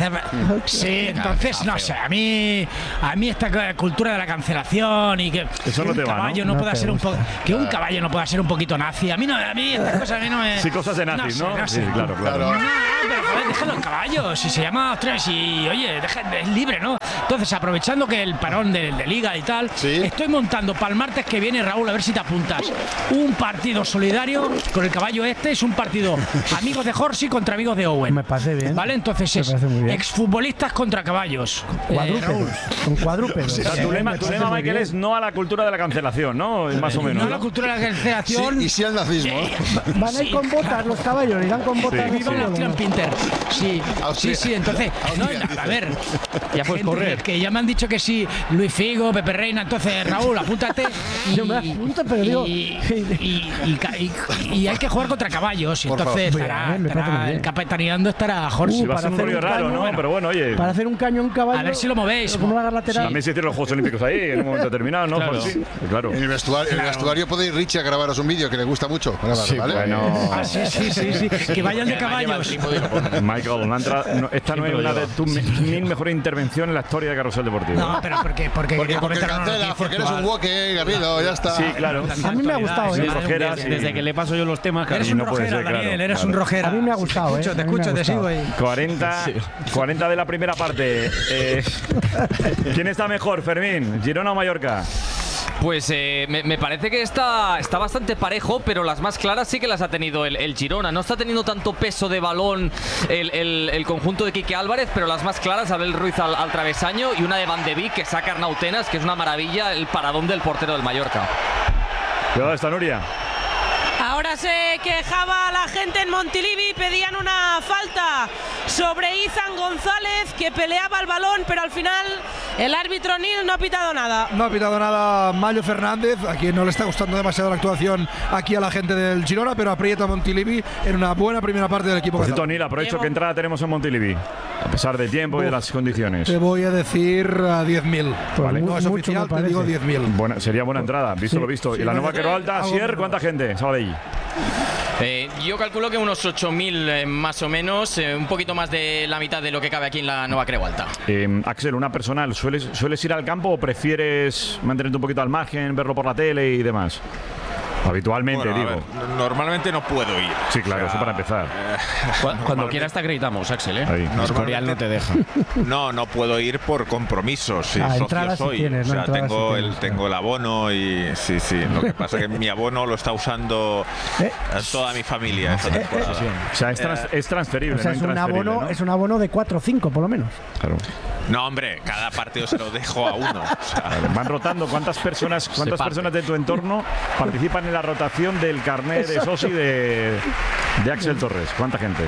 Sí, entonces, no sé, a mí a mí esta co- cultura de la cancelación y que, Eso que no un te va, caballo ¿no? no, No pueda te ser un gusta. poco que un caballo no pueda ser un poquito nazi. A mí no, a mí estas cosas a mí no me Sí, cosas de nazis, sé, ¿no? no sé. Sí, claro, claro. No, pero joder, déjalo en caballo, si se llama Austrian, si oye, deja- es libre, ¿no? Entonces, aprovechando que el parón de, de liga y tal, estoy montando para el martes que viene, Raúl, a ver si te apuntas. Un partido solidario con el caballo este, es un partido amigos de Horsey contra amigos de Owen. Me parece bien. ¿Vale? Entonces Me es parece muy bien. exfutbolistas contra caballos. Eh, Cuadrúpedos. Raúl. Con cuadrúpedos. O sea, tu lema, tu lema, Michael, es no a la cultura de la cancelación, ¿no? Es más o menos. No a la ¿no? cultura de la cancelación. Sí, y sí al nazismo. Van a ir con botas los caballos, irán con botas de Viva el fútbol, Austrian ¿no? Pinter. Sí, sí, sí, entonces. No, a ver. Ya puedes gente correr. Que ya me han dicho que sí, Luis Figo, Pepe Reina. Entonces, Raúl, apúntate. Y, Yo me apunto, pero digo- y, y, y ca- y- y hay que jugar contra caballos. Y Por entonces favor. estará, Bien, me parece muy estará bien. el capitaneando estará Jorge. Sí, va a ser un rollo raro, ¿no? Pero bueno, oye. Para hacer un caño a un caballo. A ver si lo movéis. Como lo hagas lateral. También se hicieron los Juegos Olímpicos ahí, en un momento determinado, ¿no? Claro. Pues sí, claro. En el vestuario, en el vestuario puede ir Richie a grabaros un vídeo que le gusta mucho. Grabar, Sí, ¿vale? bueno. Ah, sí, sí, sí, sí. Que vayan de caballos. Michael, no ha entrado- no, esta no es una de tus me- mil mejores intervenciones en la historia de Carrusel Deportivo. No, pero porque, porque, Porque, quería porque comentar una cancela, noticia porque eres un actual. woke, Garrido, ya está. Sí, claro. A mí me ha gustado, Sí, ¿eh? rojera, Desde, sí. desde que le paso yo los temas, Eres Y un no puede rojera, ser, claro, Daniel, eres claro. un rojera. A mí me ha gustado, Te escucho, ¿eh? te A mí me escucho, ha te gustado. sigo ahí. cuarenta, cuarenta de la primera parte. Eh, ¿Quién está mejor, Fermín? ¿Girona o Mallorca? Pues eh, me, me parece que está, está bastante parejo, pero las más claras sí que las ha tenido el, el Girona. No está teniendo tanto peso de balón el, el- el conjunto de Quique Álvarez, pero las más claras, Abel Ruiz al, al travesaño y una de Van de Beek que saca Arnautenas, que es una maravilla, el paradón del portero del Mallorca. Cuidado, está Nuria. Ahora se quejaba la gente en Montilivi, pedían una falta sobre Izan González, que peleaba el balón, pero al final el árbitro Nil no ha pitado nada. No ha pitado nada Mayo Fernández, a quien no le está gustando demasiado la actuación aquí a la gente del Girona, pero aprieta a Montilivi en una buena primera parte del equipo Por cierto, catalán. Nil, aprovecho que entrada tenemos en Montilivi, a pesar del tiempo y de las condiciones. Te voy a decir a diez mil. Vale. No es Mucho, oficial, me te parece. digo diez mil. Buena, sería buena entrada, visto Sí. lo visto. Sí, y la me nueva parece Quero Alta, algo Asier, mejor. ¿cuánta gente? Sabadell. Eh, yo calculo que unos ocho mil eh, más o menos, eh, un poquito más de la mitad de lo que cabe aquí en la Nueva Creu Alta. Eh, Axel, una personal, ¿sueles, ¿sueles ir al campo o prefieres mantenerte un poquito al margen, verlo por la tele y demás? Habitualmente, Bueno, a digo. ver, normalmente no puedo ir. Sí, claro, eso para empezar. Cu- Cuando quieras te acreditamos, Axel, ¿eh? Ahí. Escorial no te deja. No, no puedo ir por compromisos. Sí, Ah, socio entradas sí soy. tienes, o ¿no? sea, Entradas tengo, sí el, tienes, tengo el abono y sí, sí. Lo que pasa es que mi abono lo está usando Eh. toda mi familia esta temporada. O sea, es, trans- es transferible, O sea, no es un intransferible, abono, ¿no? es un abono de cuatro o cinco por lo menos. Claro. No, hombre, cada partido se lo dejo a uno. O sea, Vale, van rotando. ¿Cuántas personas, cuántas parte. personas de tu entorno participan en la rotación del carnet de soci de, de Axel Torres? ¿Cuánta gente?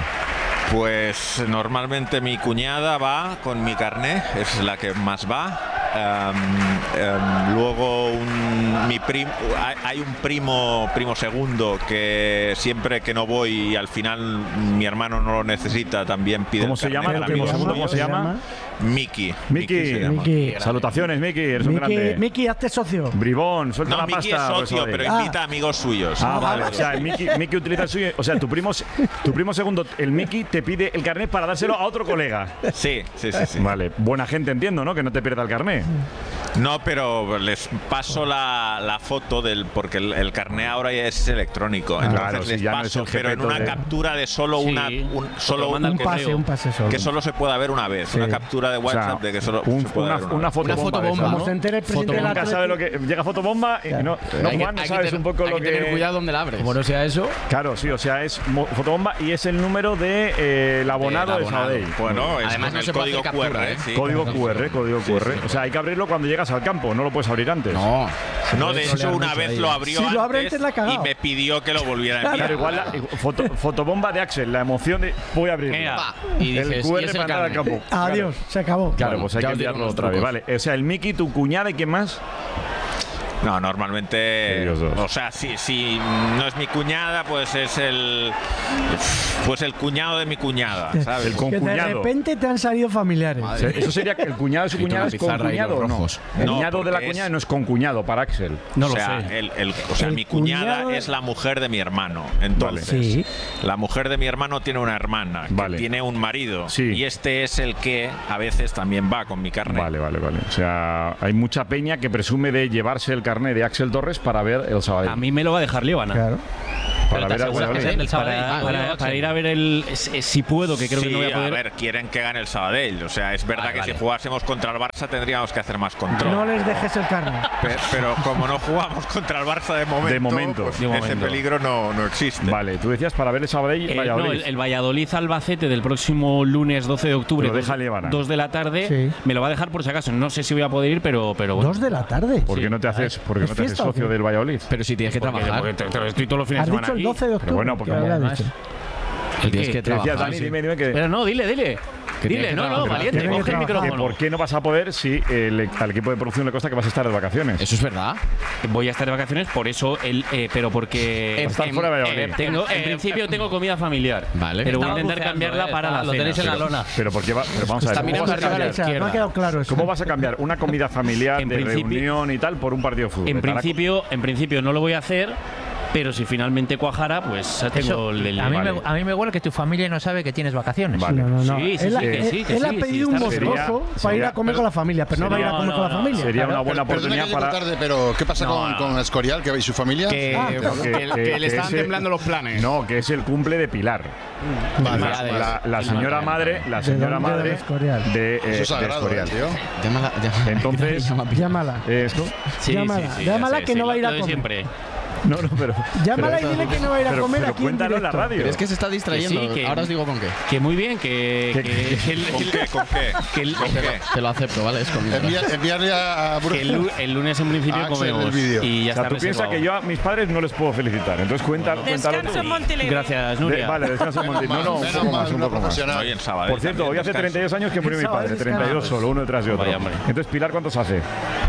Pues normalmente mi cuñada va con mi carné, es la que más va. Em, em, luego un, mi prim- hay, hay un primo primo segundo que siempre que no voy y al final mi hermano no lo necesita también pide ¿Cómo el se carné llama el para primo mí. segundo? ¿Cómo se llama? Miki. Miki. se llama. Miki. Salutaciones, Miki. Eres un Miki, grande. Miki, hazte socio. Bribón, suelta No, la Miki es pasta. por socio, eso de- pero invita a amigos suyos. Ah, vale. O sea, el Miki, Miki utiliza el suyo. O sea, tu primo, tu primo segundo, el Miki, te pide el carnet para dárselo a otro colega. Sí, sí, sí, sí. Vale. Buena gente, entiendo, ¿no? Que no te pierda el carnet. No, pero les paso la, la foto del porque el, el carné ahora ya es electrónico. Ah, Entonces claro, sí, les ya no es paso, el pero en jepeto una de- captura de solo Sí, una un, solo lo manda un al Un pase, correo. un pase solo. que solo se pueda ver una vez. Sí. Una captura de O sea, WhatsApp de que solo un- se pueda una, ver una, una vez. fotobomba. Una de fotobomba, esas, Como se entere el presidente del Nunca sabe lo Atlético. que llega fotobomba y no, no, Hay que- Juan, no hay que sabes tener- un poco hay lo que tener que cuidado donde la abres. Como no sea eso. Claro, sí, o sea, es mo- fotobomba y es el número de eh, el abonado Del de abonado. Sabadell. Bueno, es Además, con no el se puede código hacer Q R, captura, ¿eh? ¿eh? Sí. Código Q R, código Q R. O sea, hay que abrirlo cuando llegas al campo, no lo puedes abrir antes. No. No, de hecho, una vez lo abrió Si lo abre antes antes, la ha cagado. y me pidió que lo volviera a enviar. Claro, igual la foto- fotobomba de Axel, la emoción de voy a abrirlo. Mira, y el dices, Q y R es el para entrar al carnet. campo. Adiós, se acabó. Claro, pues hay Ya que os diré enviarlo unos otra vez. trucos. Vale, o sea, el Miki, tu cuñada y quién más. No, normalmente, o sea, si, si no es mi cuñada, pues es el pues el cuñado de mi cuñada, ¿sabes? El Que de repente te han salido familiares. Madre. Eso sería que el cuñado de su cuñada es concuñado o no. El No, cuñado de la porque cuñada es- no es concuñado para Axel. o sea, el- el- o sea El mi cuñada cuñado- es la mujer de mi hermano. Entonces, Sí. la mujer de mi hermano tiene una hermana, que Vale. tiene un marido. Y este es el que a veces también va con mi carnet. Vale, vale, vale. O sea, hay mucha peña que presume de llevarse el carnet de Axel Torres para ver el Sabadell. A mí me lo va a dejar Líbana. Claro. Para ver al Para, Valladolid. para- para- para ir a ver el. eh, Si puedo, que creo Sí, que no voy a poder. ver, quieren que gane el Sabadell. O sea, es verdad Vale, que vale. si jugásemos contra el Barça tendríamos que hacer más control. No les dejes el carnet. Pe- Pero como no jugamos contra el Barça de momento, De momento. pues De ese momento. peligro no, no existe. Vale, tú decías para ver el Sabadell y Eh, no, Valladolid. el, el Valladolid Albacete del próximo lunes doce de octubre, Lo deja dos- Líbana. dos de la tarde. Sí. Me lo va a dejar por si acaso. No sé si voy a poder ir, pero, pero bueno. Dos de la tarde. ¿Por qué no te haces, por qué ¿Es no te haces fiesta o socio qué? del Valladolid? Pero si tienes que Porque- trabajar. porque te- te- estoy todos los fines Has de semana dicho el aquí. doce de octubre. Pero bueno, porque que habrá además- dicho. El tienes ¿Qué? que Te decía trabajar. Dani, sí. dime, dime que. Pero no, dile, dile. Que Dile, tienes que no, no, trabajar. valiente, Tiene que coge el trabajar. que micrófono. ¿Por qué no vas a poder si el- al equipo de producción le consta que vas a estar de vacaciones? Eso es verdad. Voy a estar de vacaciones, por eso, el, eh, pero porque. Vas a estar en- fuera de Valladolid. eh, tengo, en principio tengo comida familiar. Vale. Pero voy a Estaba intentar buceando, cambiarla eh, para está- la lo cena. tenéis en la Pero- lona. Pero ¿por qué va? Pero vamos a ver. Está ¿cómo mirando vas a arriba a la cambiar- izquierda. No ha quedado claro eso. ¿Cómo vas a cambiar una comida familiar En de principio- reunión y tal por un partido de fútbol? En Estará- principio, en principio no lo voy a hacer, pero si finalmente cuajara, pues tengo Eso, el, el- a, mí vale. me, a mí me huele que tu familia no sabe que tienes vacaciones. Vale. No, no, no. Sí, sí, él, sí, ha- que sí, que él sí, ha sí, pedido un está- moscoso sería- para ir sería- a comer con la familia, pero no va a ir a sería- comer no, con la no, familia. Sería una buena Perdona que oportunidad llego para. tarde, pero ¿qué pasa No, con, no. con Escorial, que veis su familia? Que, Ah, que- claro. que- que le estaban ese- temblando los planes. No, que es el cumple de Pilar. Vale. La, la- la El señora Madre. madre, la ¿De señora dónde? madre De Escorial. de, eh, Eso es de sagrado, Escorial. eh, tío. Llámala, llámala. Entonces, Llama a Pilar. Llámala. ¿esto? Sí, Llámala, sí, sí, llámala ya sé, que sí, no va a ir lo a de comer. siempre. No, no, pero. Llámala pero- y dile que no va a ir a pero- comer pero aquí en cuéntalo en la directo. radio. Pero es que se está distrayendo. Que sí, que- Ahora os digo con qué. Que muy bien, que. ¿Qué- que- qué- que el- ¿Con el- qué? ¿Con qué? que el- ¿Con Te lo, qué? te lo acepto, ¿vale? Es conmigo. Envía- enviarle a, a que el, lu- el lunes en principio A Axel comemos. el vídeo. Y ya O sea, está tú piensas reservado. que yo a mis padres no les puedo felicitar. Entonces cuenta, cuéntalo Descanso en tú. Montilivi. Gracias, De- Nuria. vale, descanso en Montilivi. No, no, un Menos poco mal, más, un una poco más. profesional. Hoy en Sabadell Por cierto, también hoy hace descansa. treinta y dos años que murió mi Sábado padre, descansa. treinta y dos solo, uno detrás de otro. Vaya, hombre. Entonces, Pilar, ¿cuántos hace?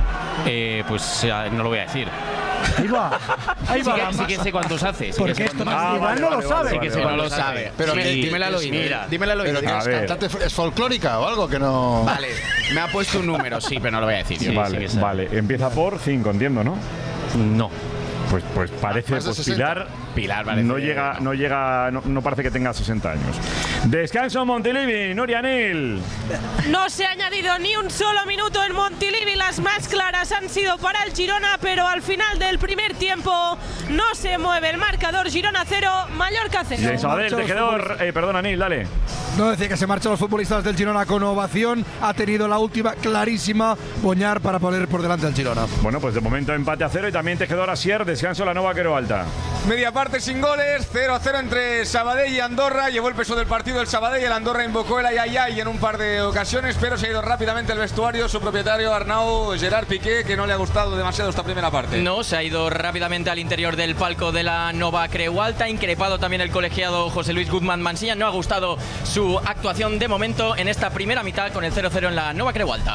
Eh, pues eh, no lo voy a decir. Ahí va. Ahí Sí va. que, la sí que masa. sé cuántos hace. Sí que Porque sé esto cuántos no, hace. Iván no lo sabe. Sí que sé No cuántos lo hace. sabe. Pero Sí, que- dímelo al oído. Mira. Dímelo al oído. Pero que A es ver. cantante, es folclórica o algo que no. Vale, me ha puesto un número, sí, pero no lo voy a decir. Sí, yo. vale, que sabe. vale. Empieza por cinco, entiendo, ¿no? No. Pues, pues parece, Más de pues sesenta. Pilar, Pilar parece- no llega, no llega, no, no parece que tenga sesenta años. Descanso en Montilivi, Nuria Nil. No se ha añadido ni un solo minuto en Montilivi. Las más claras han sido para el Girona, pero al final del primer tiempo no se mueve el marcador. Girona cero, Mallorca Y cero. en Sabadell, tejedor, eh, perdona, Nil, dale. No decía que se marchan los futbolistas del Girona con ovación. Ha tenido la última clarísima Boñar para poner por delante al Girona. Bueno, pues de momento empate a cero y también tejedor Asier, descanso la Nova Quero Alta. Media parte sin goles, cero a cero entre Sabadell y Andorra. Llevó el peso del partido el Sabadell, el Andorra invocó el ayayay en un par de ocasiones, pero se ha ido rápidamente el vestuario su propietario Arnau Gerard Piqué, que no le ha gustado demasiado esta primera parte. No, se ha ido rápidamente al interior del palco de la Nova Creu Alta, increpado también el colegiado José Luis Guzmán Mansilla. No ha gustado su actuación de momento en esta primera mitad con el cero cero en la Nova Creu Alta.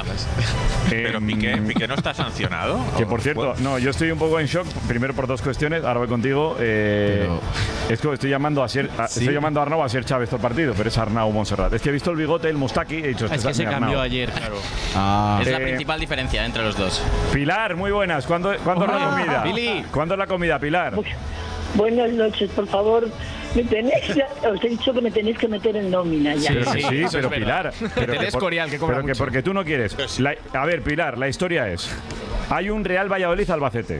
Pero Piqué, Piqué no está sancionado. Que por cierto, no, yo estoy un poco en shock, primero por dos cuestiones, ahora voy contigo. Eh, es que estoy llamando a Asier, a- ¿Sí? estoy llamando a Arnau a Asier Chávez todo el partido, pero es Arnau Montserrat. Es que he visto el bigote, el Mustaki, he dicho, Es este que se mi cambió Arnau. ayer, claro. Es la Eh, principal diferencia entre los dos. Pilar, muy buenas. ¿Cuándo, ¿cuándo es la Hola. comida? Billy. ¿Cuándo es la comida, Pilar? Buenas noches, por favor. Me tenéis, os he dicho que me tenéis que meter en nómina ya. Pero que sí, pero Pilar. Pero te des por- Corial, que cobra pero que mucho. porque tú no quieres. La- a ver, Pilar, la historia es: hay un Real Valladolid Albacete.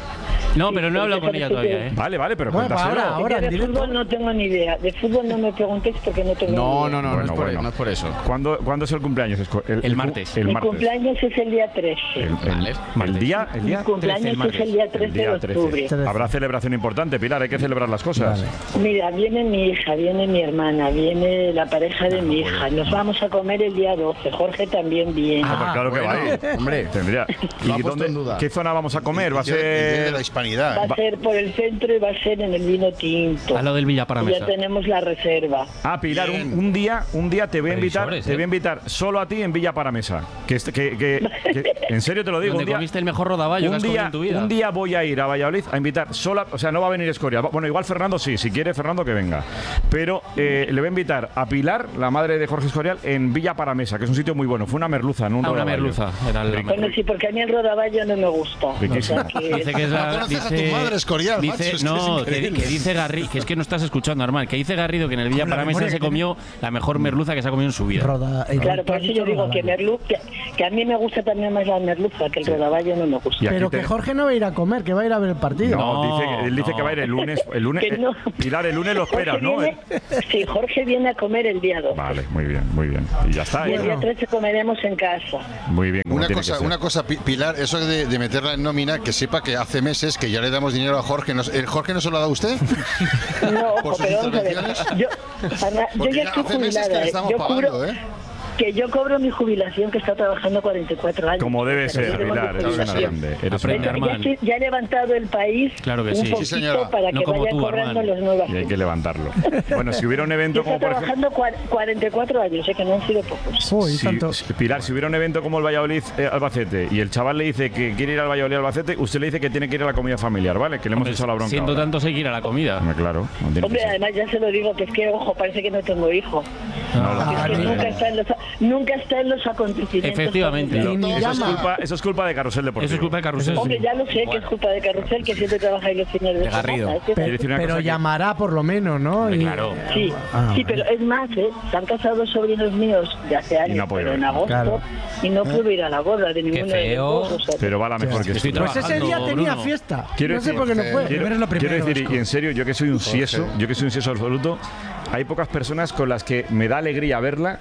No, pero no he hablado con ella todavía, ¿eh? Vale, vale, pero Bueno, cuéntaselo. ahora, ahora, de fútbol no tengo ni idea. De fútbol no me preguntes porque no tengo ni idea. Bueno, bueno. no es por eso. ¿Cuándo, ¿cuándo es el cumpleaños? Es co- El martes. El Mi martes. cumpleaños es el día trece. El, el- el día, el Mi día cumpleaños es el día trece El día de octubre. trece. Habrá celebración importante, Pilar, hay que celebrar las cosas. Mira, viene mi hija, viene mi hermana, viene la pareja de mi hija. Nos vamos a comer el día doce. Jorge también viene. Ah, pues claro que va a ir. Hombre, tendría. Lo ha ¿Y puesto dónde, en duda. qué zona vamos a comer? Va a El día de- el día de ser la hispanidad. Va a ser por el centro y va a ser en el vino tinto. A lo del Villa para Ya Mesa. tenemos la reserva. Ah, Pilar, un, un día, un día te voy a invitar, Previsores, te ¿eh? voy a invitar solo a ti en Villa Paramesa. Que, este- que, que, que- en serio te lo digo. Donde Un día, comiste el mejor rodaballo que un has comido día, en tu vida. un día voy a ir a Valladolid a invitar sola, o sea, no va a venir Escoria. Bueno, igual Fernando sí, si quiere Fernando que venga. Pero eh, le voy a invitar a Pilar, la madre de Jorge Escorial, en Villa Paramesa, que es un sitio muy bueno. Fue una merluza, no un Ah, una rodaballo. merluza. Era el- Bueno, sí, porque a mí el rodaballo no me gusta. Riquísimo. O sea que- Dice que es la, No conoces a tu dice, madre, Escorial, dice- macho, es que es no, que, increíble. que dice Garrido, que es que no estás escuchando, normal, que dice Garrido que en el Villa Con la Paramesa memoria se que comió la mejor merluza que se ha comido en su vida. Roda, el Claro, por eso yo digo que, merlu, que, que a mí me gusta también más la merluza, que el rodaballo no me gusta. Y aquí Pero te- que Jorge no va a ir a comer, que va a ir a ver el partido. No, No, dice que, él dice no. que va a ir el lunes. El lunes Que no. eh, Pilar, el lunes lo esperas, Jorge ¿no? viene- sí, Jorge viene a comer el día dos. Vale, muy bien, muy bien. Y ya está. Y el ¿eh? día trece comeremos en casa. Muy bien. como Una tiene que cosa, ser. una cosa, Pi- Pilar, eso de, de meterla en nómina, que sepa que hace meses que ya le damos dinero a Jorge. ¿Nos- ¿El Jorge no se lo ha dado a usted? No, Por ojo, sus pero vamos a ver. intervenciones. Yo, Ana, yo Porque ya ya estoy hace meses que jubilada. le ¿eh? estamos Yo pagando, cubro, ¿eh? que yo cobro mi jubilación, que está trabajando cuarenta y cuatro años. Como debe Pero yo ser, tengo mi Pilar. Eres una jubilación. grande. Eres Aprende, una Ya, grande. estoy- ya he levantado el país Claro que un sí. poquito Sí, señora. para No que como vaya tú, cobrando Armand. los nuevos. Y hay que levantarlo. Bueno, si hubiera un Yo evento estoy como por ejemplo. trabajando cua- cuarenta y cuatro años, sé que no han sido pocos. Uy, Si- tanto. si- Pilar, si hubiera un evento como el Valladolid eh, Albacete y el chaval le dice que quiere ir al Valladolid Albacete, usted le dice que tiene que ir a la comida familiar, ¿vale? Que le hemos Hombre, hecho la bronca. Siendo ahora. tanto hay que ir a la comida. Hombre, claro. No tiene que Hombre, ser. además ya se lo digo, que es que, ojo, parece que no tengo hijo. No, lo- Ah, Es que ni- nunca, está en los, nunca está en los acontecimientos. Efectivamente. familiares. Ni Eso es, llama. culpa, eso es culpa de Carrusel Deportivo. Eso es culpa de Carrusel. Hombre, ya lo sé que es culpa de Carrusel, que siempre trabaja ahí los fines de, De Garrido. semana. Es que- Quiero decir una Pero cosa que- llamará por lo menos, ¿no? Hombre, Y- claro. Sí, Ah, sí, vale. pero es más, ¿eh? Se han casado dos sobrinos míos de hace años, no ha podido pero en ir. agosto, Claro. y no pude ir a la boda de ninguno de feo. los dos. O sea, Pero va la mejor que Estoy esto. Pues ese día Trabajando, tenía Bruno. fiesta. Quiero no sé decir- por qué no fue. Quiero, Primero es lo primero, quiero decir, Vasco. y en serio, yo que soy un sieso, yo que soy un sieso absoluto, hay pocas personas con las que me da alegría verla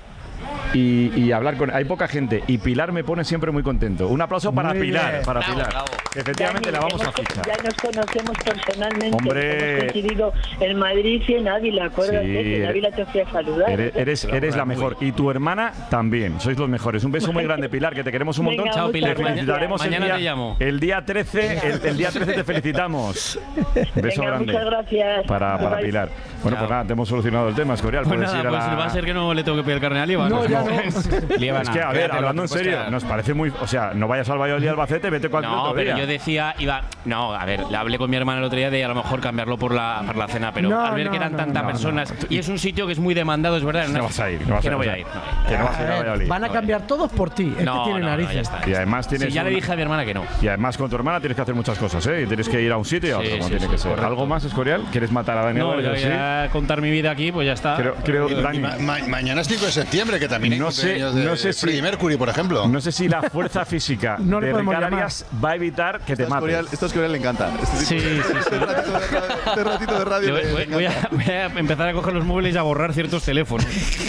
y, y hablar con. Hay poca gente y Pilar me pone siempre muy contento. Un aplauso para Muy Pilar, bien. para Bravo, Pilar. bravo. Que efectivamente Dani, la vamos a hemos- fichar. Ya nos conocemos personalmente. Hombre. Hemos coincidido en Madrid y en Ávila, acuérdate Sí, que en eres- Ávila te fui a saludar. Eres, eres, eres la mejor. Y tu hermana también. Sois los mejores. Un beso muy grande, Pilar, que te queremos un montón. Venga, Chao, Pilar. Te felicitaremos el Mañana día, te llamo. el día trece. El, el día trece te felicitamos. Beso Venga, grande. muchas gracias. Para, para Bye. Pilar. Bueno, pues nada, te hemos solucionado el tema, Escorial. Pues Puedes nada, ir a pues la- va a ser que no le tengo que pedir carne a Líbano. No, ya no. Líbana, Es que, a ver, quédatelo, hablando en te puedes serio, quedar. nos parece muy. O sea, no vayas al Valladolid Albacete, vete cualquier No, otro pero día. yo decía, iba. No, a ver, le hablé con mi hermana el otro día de a lo mejor cambiarlo por la, por la cena, pero No, al ver no, que eran no, tantas no, personas no. y es un sitio que es muy demandado, es verdad. No una- vas a ir, no vas que a no voy ir. a ir. Que no vas a ir a Valladolid. Van a cambiar todos por ti. Es No, que tiene no, no, narices. ya está. Y además tienes. Sí, ya le una- dije a mi hermana que no. Y además con tu hermana tienes que hacer muchas cosas, ¿eh? Y tienes que ir a un sitio y a otro, Sí, como sí, tiene sí, que ser. correcto. ¿Algo más, Escorial? ¿Quieres matar a Daniel? No, Álvarez, yo sí? ya contar mi vida aquí, pues ya está. Creo, creo, Y Dani, ma- ma- mañana es cinco de septiembre, que también hay No sé- cumpleaños de no sé si- Freddie Mercury, por ejemplo. no sé si la fuerza física No le de podemos Ricard llamar. Arias va a evitar que te Esto a mates. Escorial- esto a Escorial le encanta. Este, Sí, sí, sí. este ratito de radio, este ratito de radio Yo le- voy, le voy encanta. a, voy a empezar a coger los móviles y a borrar ciertos teléfonos.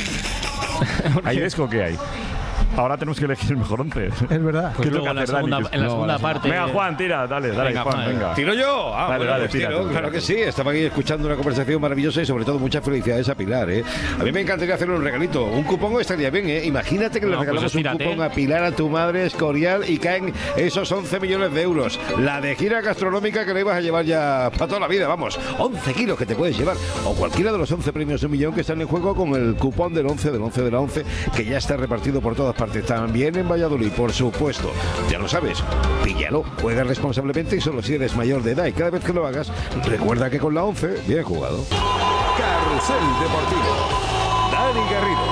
¿Hay desco que hay? Ahora tenemos que elegir el mejor once. Es verdad. ¿Qué es lo luego que en la hacer, Dani? segunda, Que- en la No, segunda parte. Venga, Juan, tira, dale, dale, Venga, Juan, Juan. venga. ¿Tiro yo? Ah, Dale, bueno, dale, pues tira, tiro, tú, claro tira. que sí. Estaba aquí escuchando una conversación maravillosa y sobre todo muchas felicidades a Pilar, ¿eh? A mí me encantaría hacerle un regalito. Un cupón estaría bien, ¿eh? Imagínate que le No, pues regalamos un estírate. cupón a Pilar, a tu madre, Escorial, y caen esos once millones de euros. La de gira gastronómica que le ibas a llevar ya para toda la vida, vamos. once kilos que te puedes llevar. O cualquiera de los once premios de un millón que están en juego con el cupón del once, del once, de la once, que ya está repartido por todas partes. También en Valladolid, por supuesto. Ya lo sabes, píllalo, juega responsablemente y solo si eres mayor de edad. Y cada vez que lo hagas, recuerda que con la once, bien jugado. Carrusel Deportivo. Dani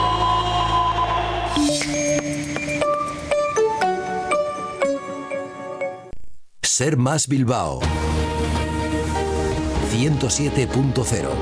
Garrido. Ser Más Bilbao ciento siete punto cero.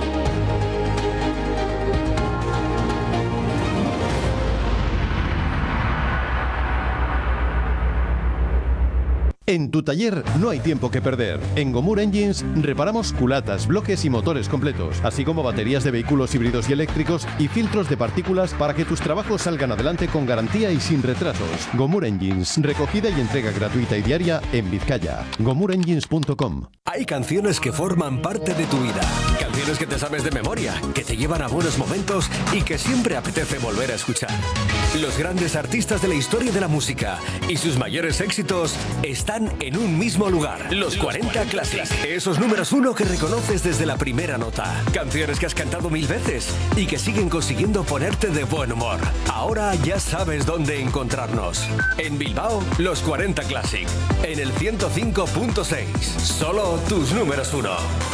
En tu taller no hay tiempo que perder. En Gomur Engines reparamos culatas, bloques y motores completos, así como baterías de vehículos híbridos y eléctricos y filtros de partículas para que tus trabajos salgan adelante con garantía y sin retrasos. Gomur Engines, recogida y entrega gratuita y diaria en Vizcaya. gomur engines punto com. Hay canciones que forman parte de tu vida, canciones que te sabes de memoria, que te llevan a buenos momentos y que siempre apetece volver a escuchar. Los grandes artistas de la historia de la música y sus mayores éxitos están en un mismo lugar. Los cuarenta Classic. Esos números uno que reconoces desde la primera nota. Canciones que has cantado mil veces y que siguen consiguiendo ponerte de buen humor. Ahora ya sabes dónde encontrarnos. En Bilbao, los cuarenta Classic. En el ciento cinco punto seis. Solo tus números uno.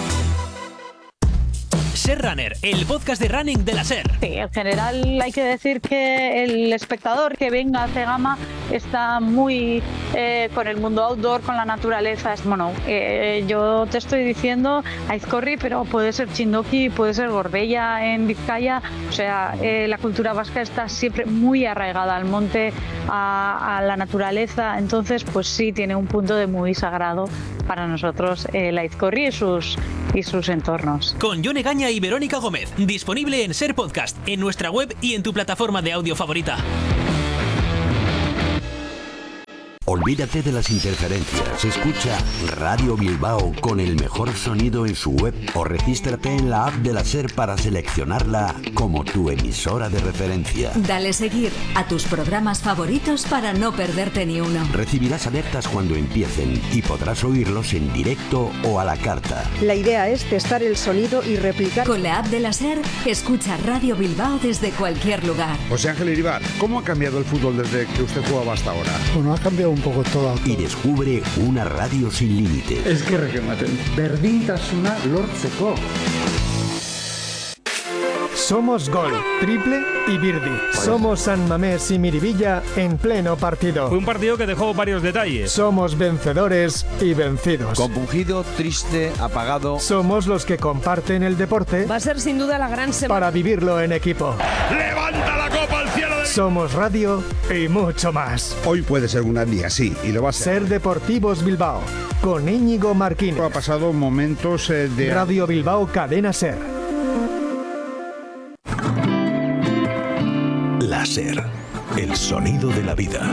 Ser Runner, el podcast de running de la SER. Sí, en general hay que decir que el espectador que venga a Cegama está muy eh, con el mundo outdoor, con la naturaleza. Bueno, eh, yo te estoy diciendo Aizkorri, pero puede ser Chindoki, puede ser Gorbella en Vizcaya. O sea, eh, la cultura vasca está siempre muy arraigada al monte, a, a la naturaleza. Entonces, pues sí, tiene un punto de muy sagrado para nosotros eh, el Aizkorri y sus, y sus entornos. Con Yone Gaña y Verónica Gómez, disponible en SER Podcast, en nuestra web y en tu plataforma de audio favorita. Olvídate de las interferencias. Escucha Radio Bilbao con el mejor sonido en su web o regístrate en la app de la SER para seleccionarla como tu emisora de referencia. Dale seguir a tus programas favoritos para no perderte ni uno. Recibirás alertas cuando empiecen y podrás oírlos en directo o a la carta. La idea es testar el sonido y replicar. Con la app de la SER, escucha Radio Bilbao desde cualquier lugar. José Ángel Iribar, ¿cómo ha cambiado el fútbol desde que usted jugaba hasta ahora? Bueno, ha cambiado un poco todo. Y descubre una radio sin límites. Es que ematen. Berdintasuna lortzeko. Somos gol, triple y birdi. Somos San Mamés y Miribilla en pleno partido. Fue un partido que dejó varios detalles. Somos vencedores y vencidos. Compungido, triste, apagado. Somos los que comparten el deporte. Va a ser sin duda la gran semana para vivirlo en equipo. ¡Levanta la copa al cielo! De... Somos radio y mucho más. Hoy puede ser un gran día, sí, y lo va a ser. Ser Deportivos Bilbao, con Íñigo Marquín. Ha pasado momentos eh, de... Radio Bilbao Cadena SER. La SER, el sonido de la vida.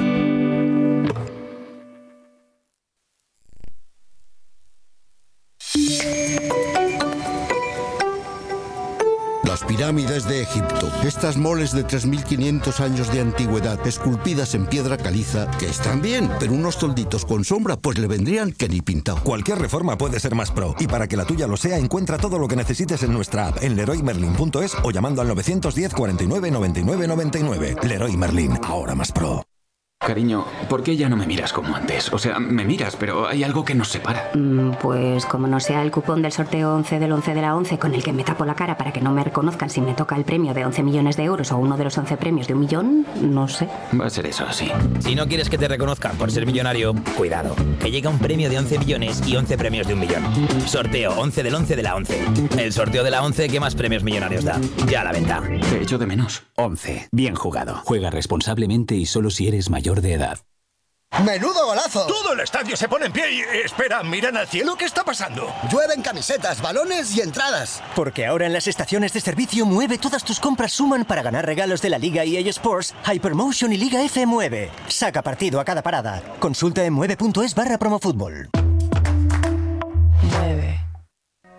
Las pirámides de Egipto, estas moles de tres mil quinientos años de antigüedad, esculpidas en piedra caliza, que están bien, pero unos tolditos con sombra pues le vendrían que ni pintado. Cualquier reforma puede ser más pro, y para que la tuya lo sea, encuentra todo lo que necesites en nuestra app, en leroy merlin punto es o llamando al nueve diez, cuarenta y nueve, noventa y nueve, noventa y nueve. Leroy Merlin, ahora más pro. Cariño, ¿por qué ya no me miras como antes? O sea, me miras, pero hay algo que nos separa. Mm, pues como no sea el cupón del sorteo once del once de la once con el que me tapo la cara para que no me reconozcan si me toca el premio de once millones de euros o uno de los once premios de un millón, no sé. Va a ser eso, sí. Si no quieres que te reconozcan por ser millonario, cuidado, que llega un premio de once millones y once premios de un millón. Sorteo once del once de la once. El sorteo de la once que más premios millonarios da. Ya a la venta. Te echo de menos. once. Bien jugado. Juega responsablemente y solo si eres mayor de edad. ¡Menudo golazo! Todo el estadio se pone en pie y... Espera, ¿miran al cielo? ¿Qué está pasando? Llueven camisetas, balones y entradas. Porque ahora en las estaciones de servicio Mueve todas tus compras suman para ganar regalos de la Liga E A Sports, Hypermotion y Liga F Mueve. Saca partido a cada parada. Consulta en mueve punto es barra promofútbol. Mueve.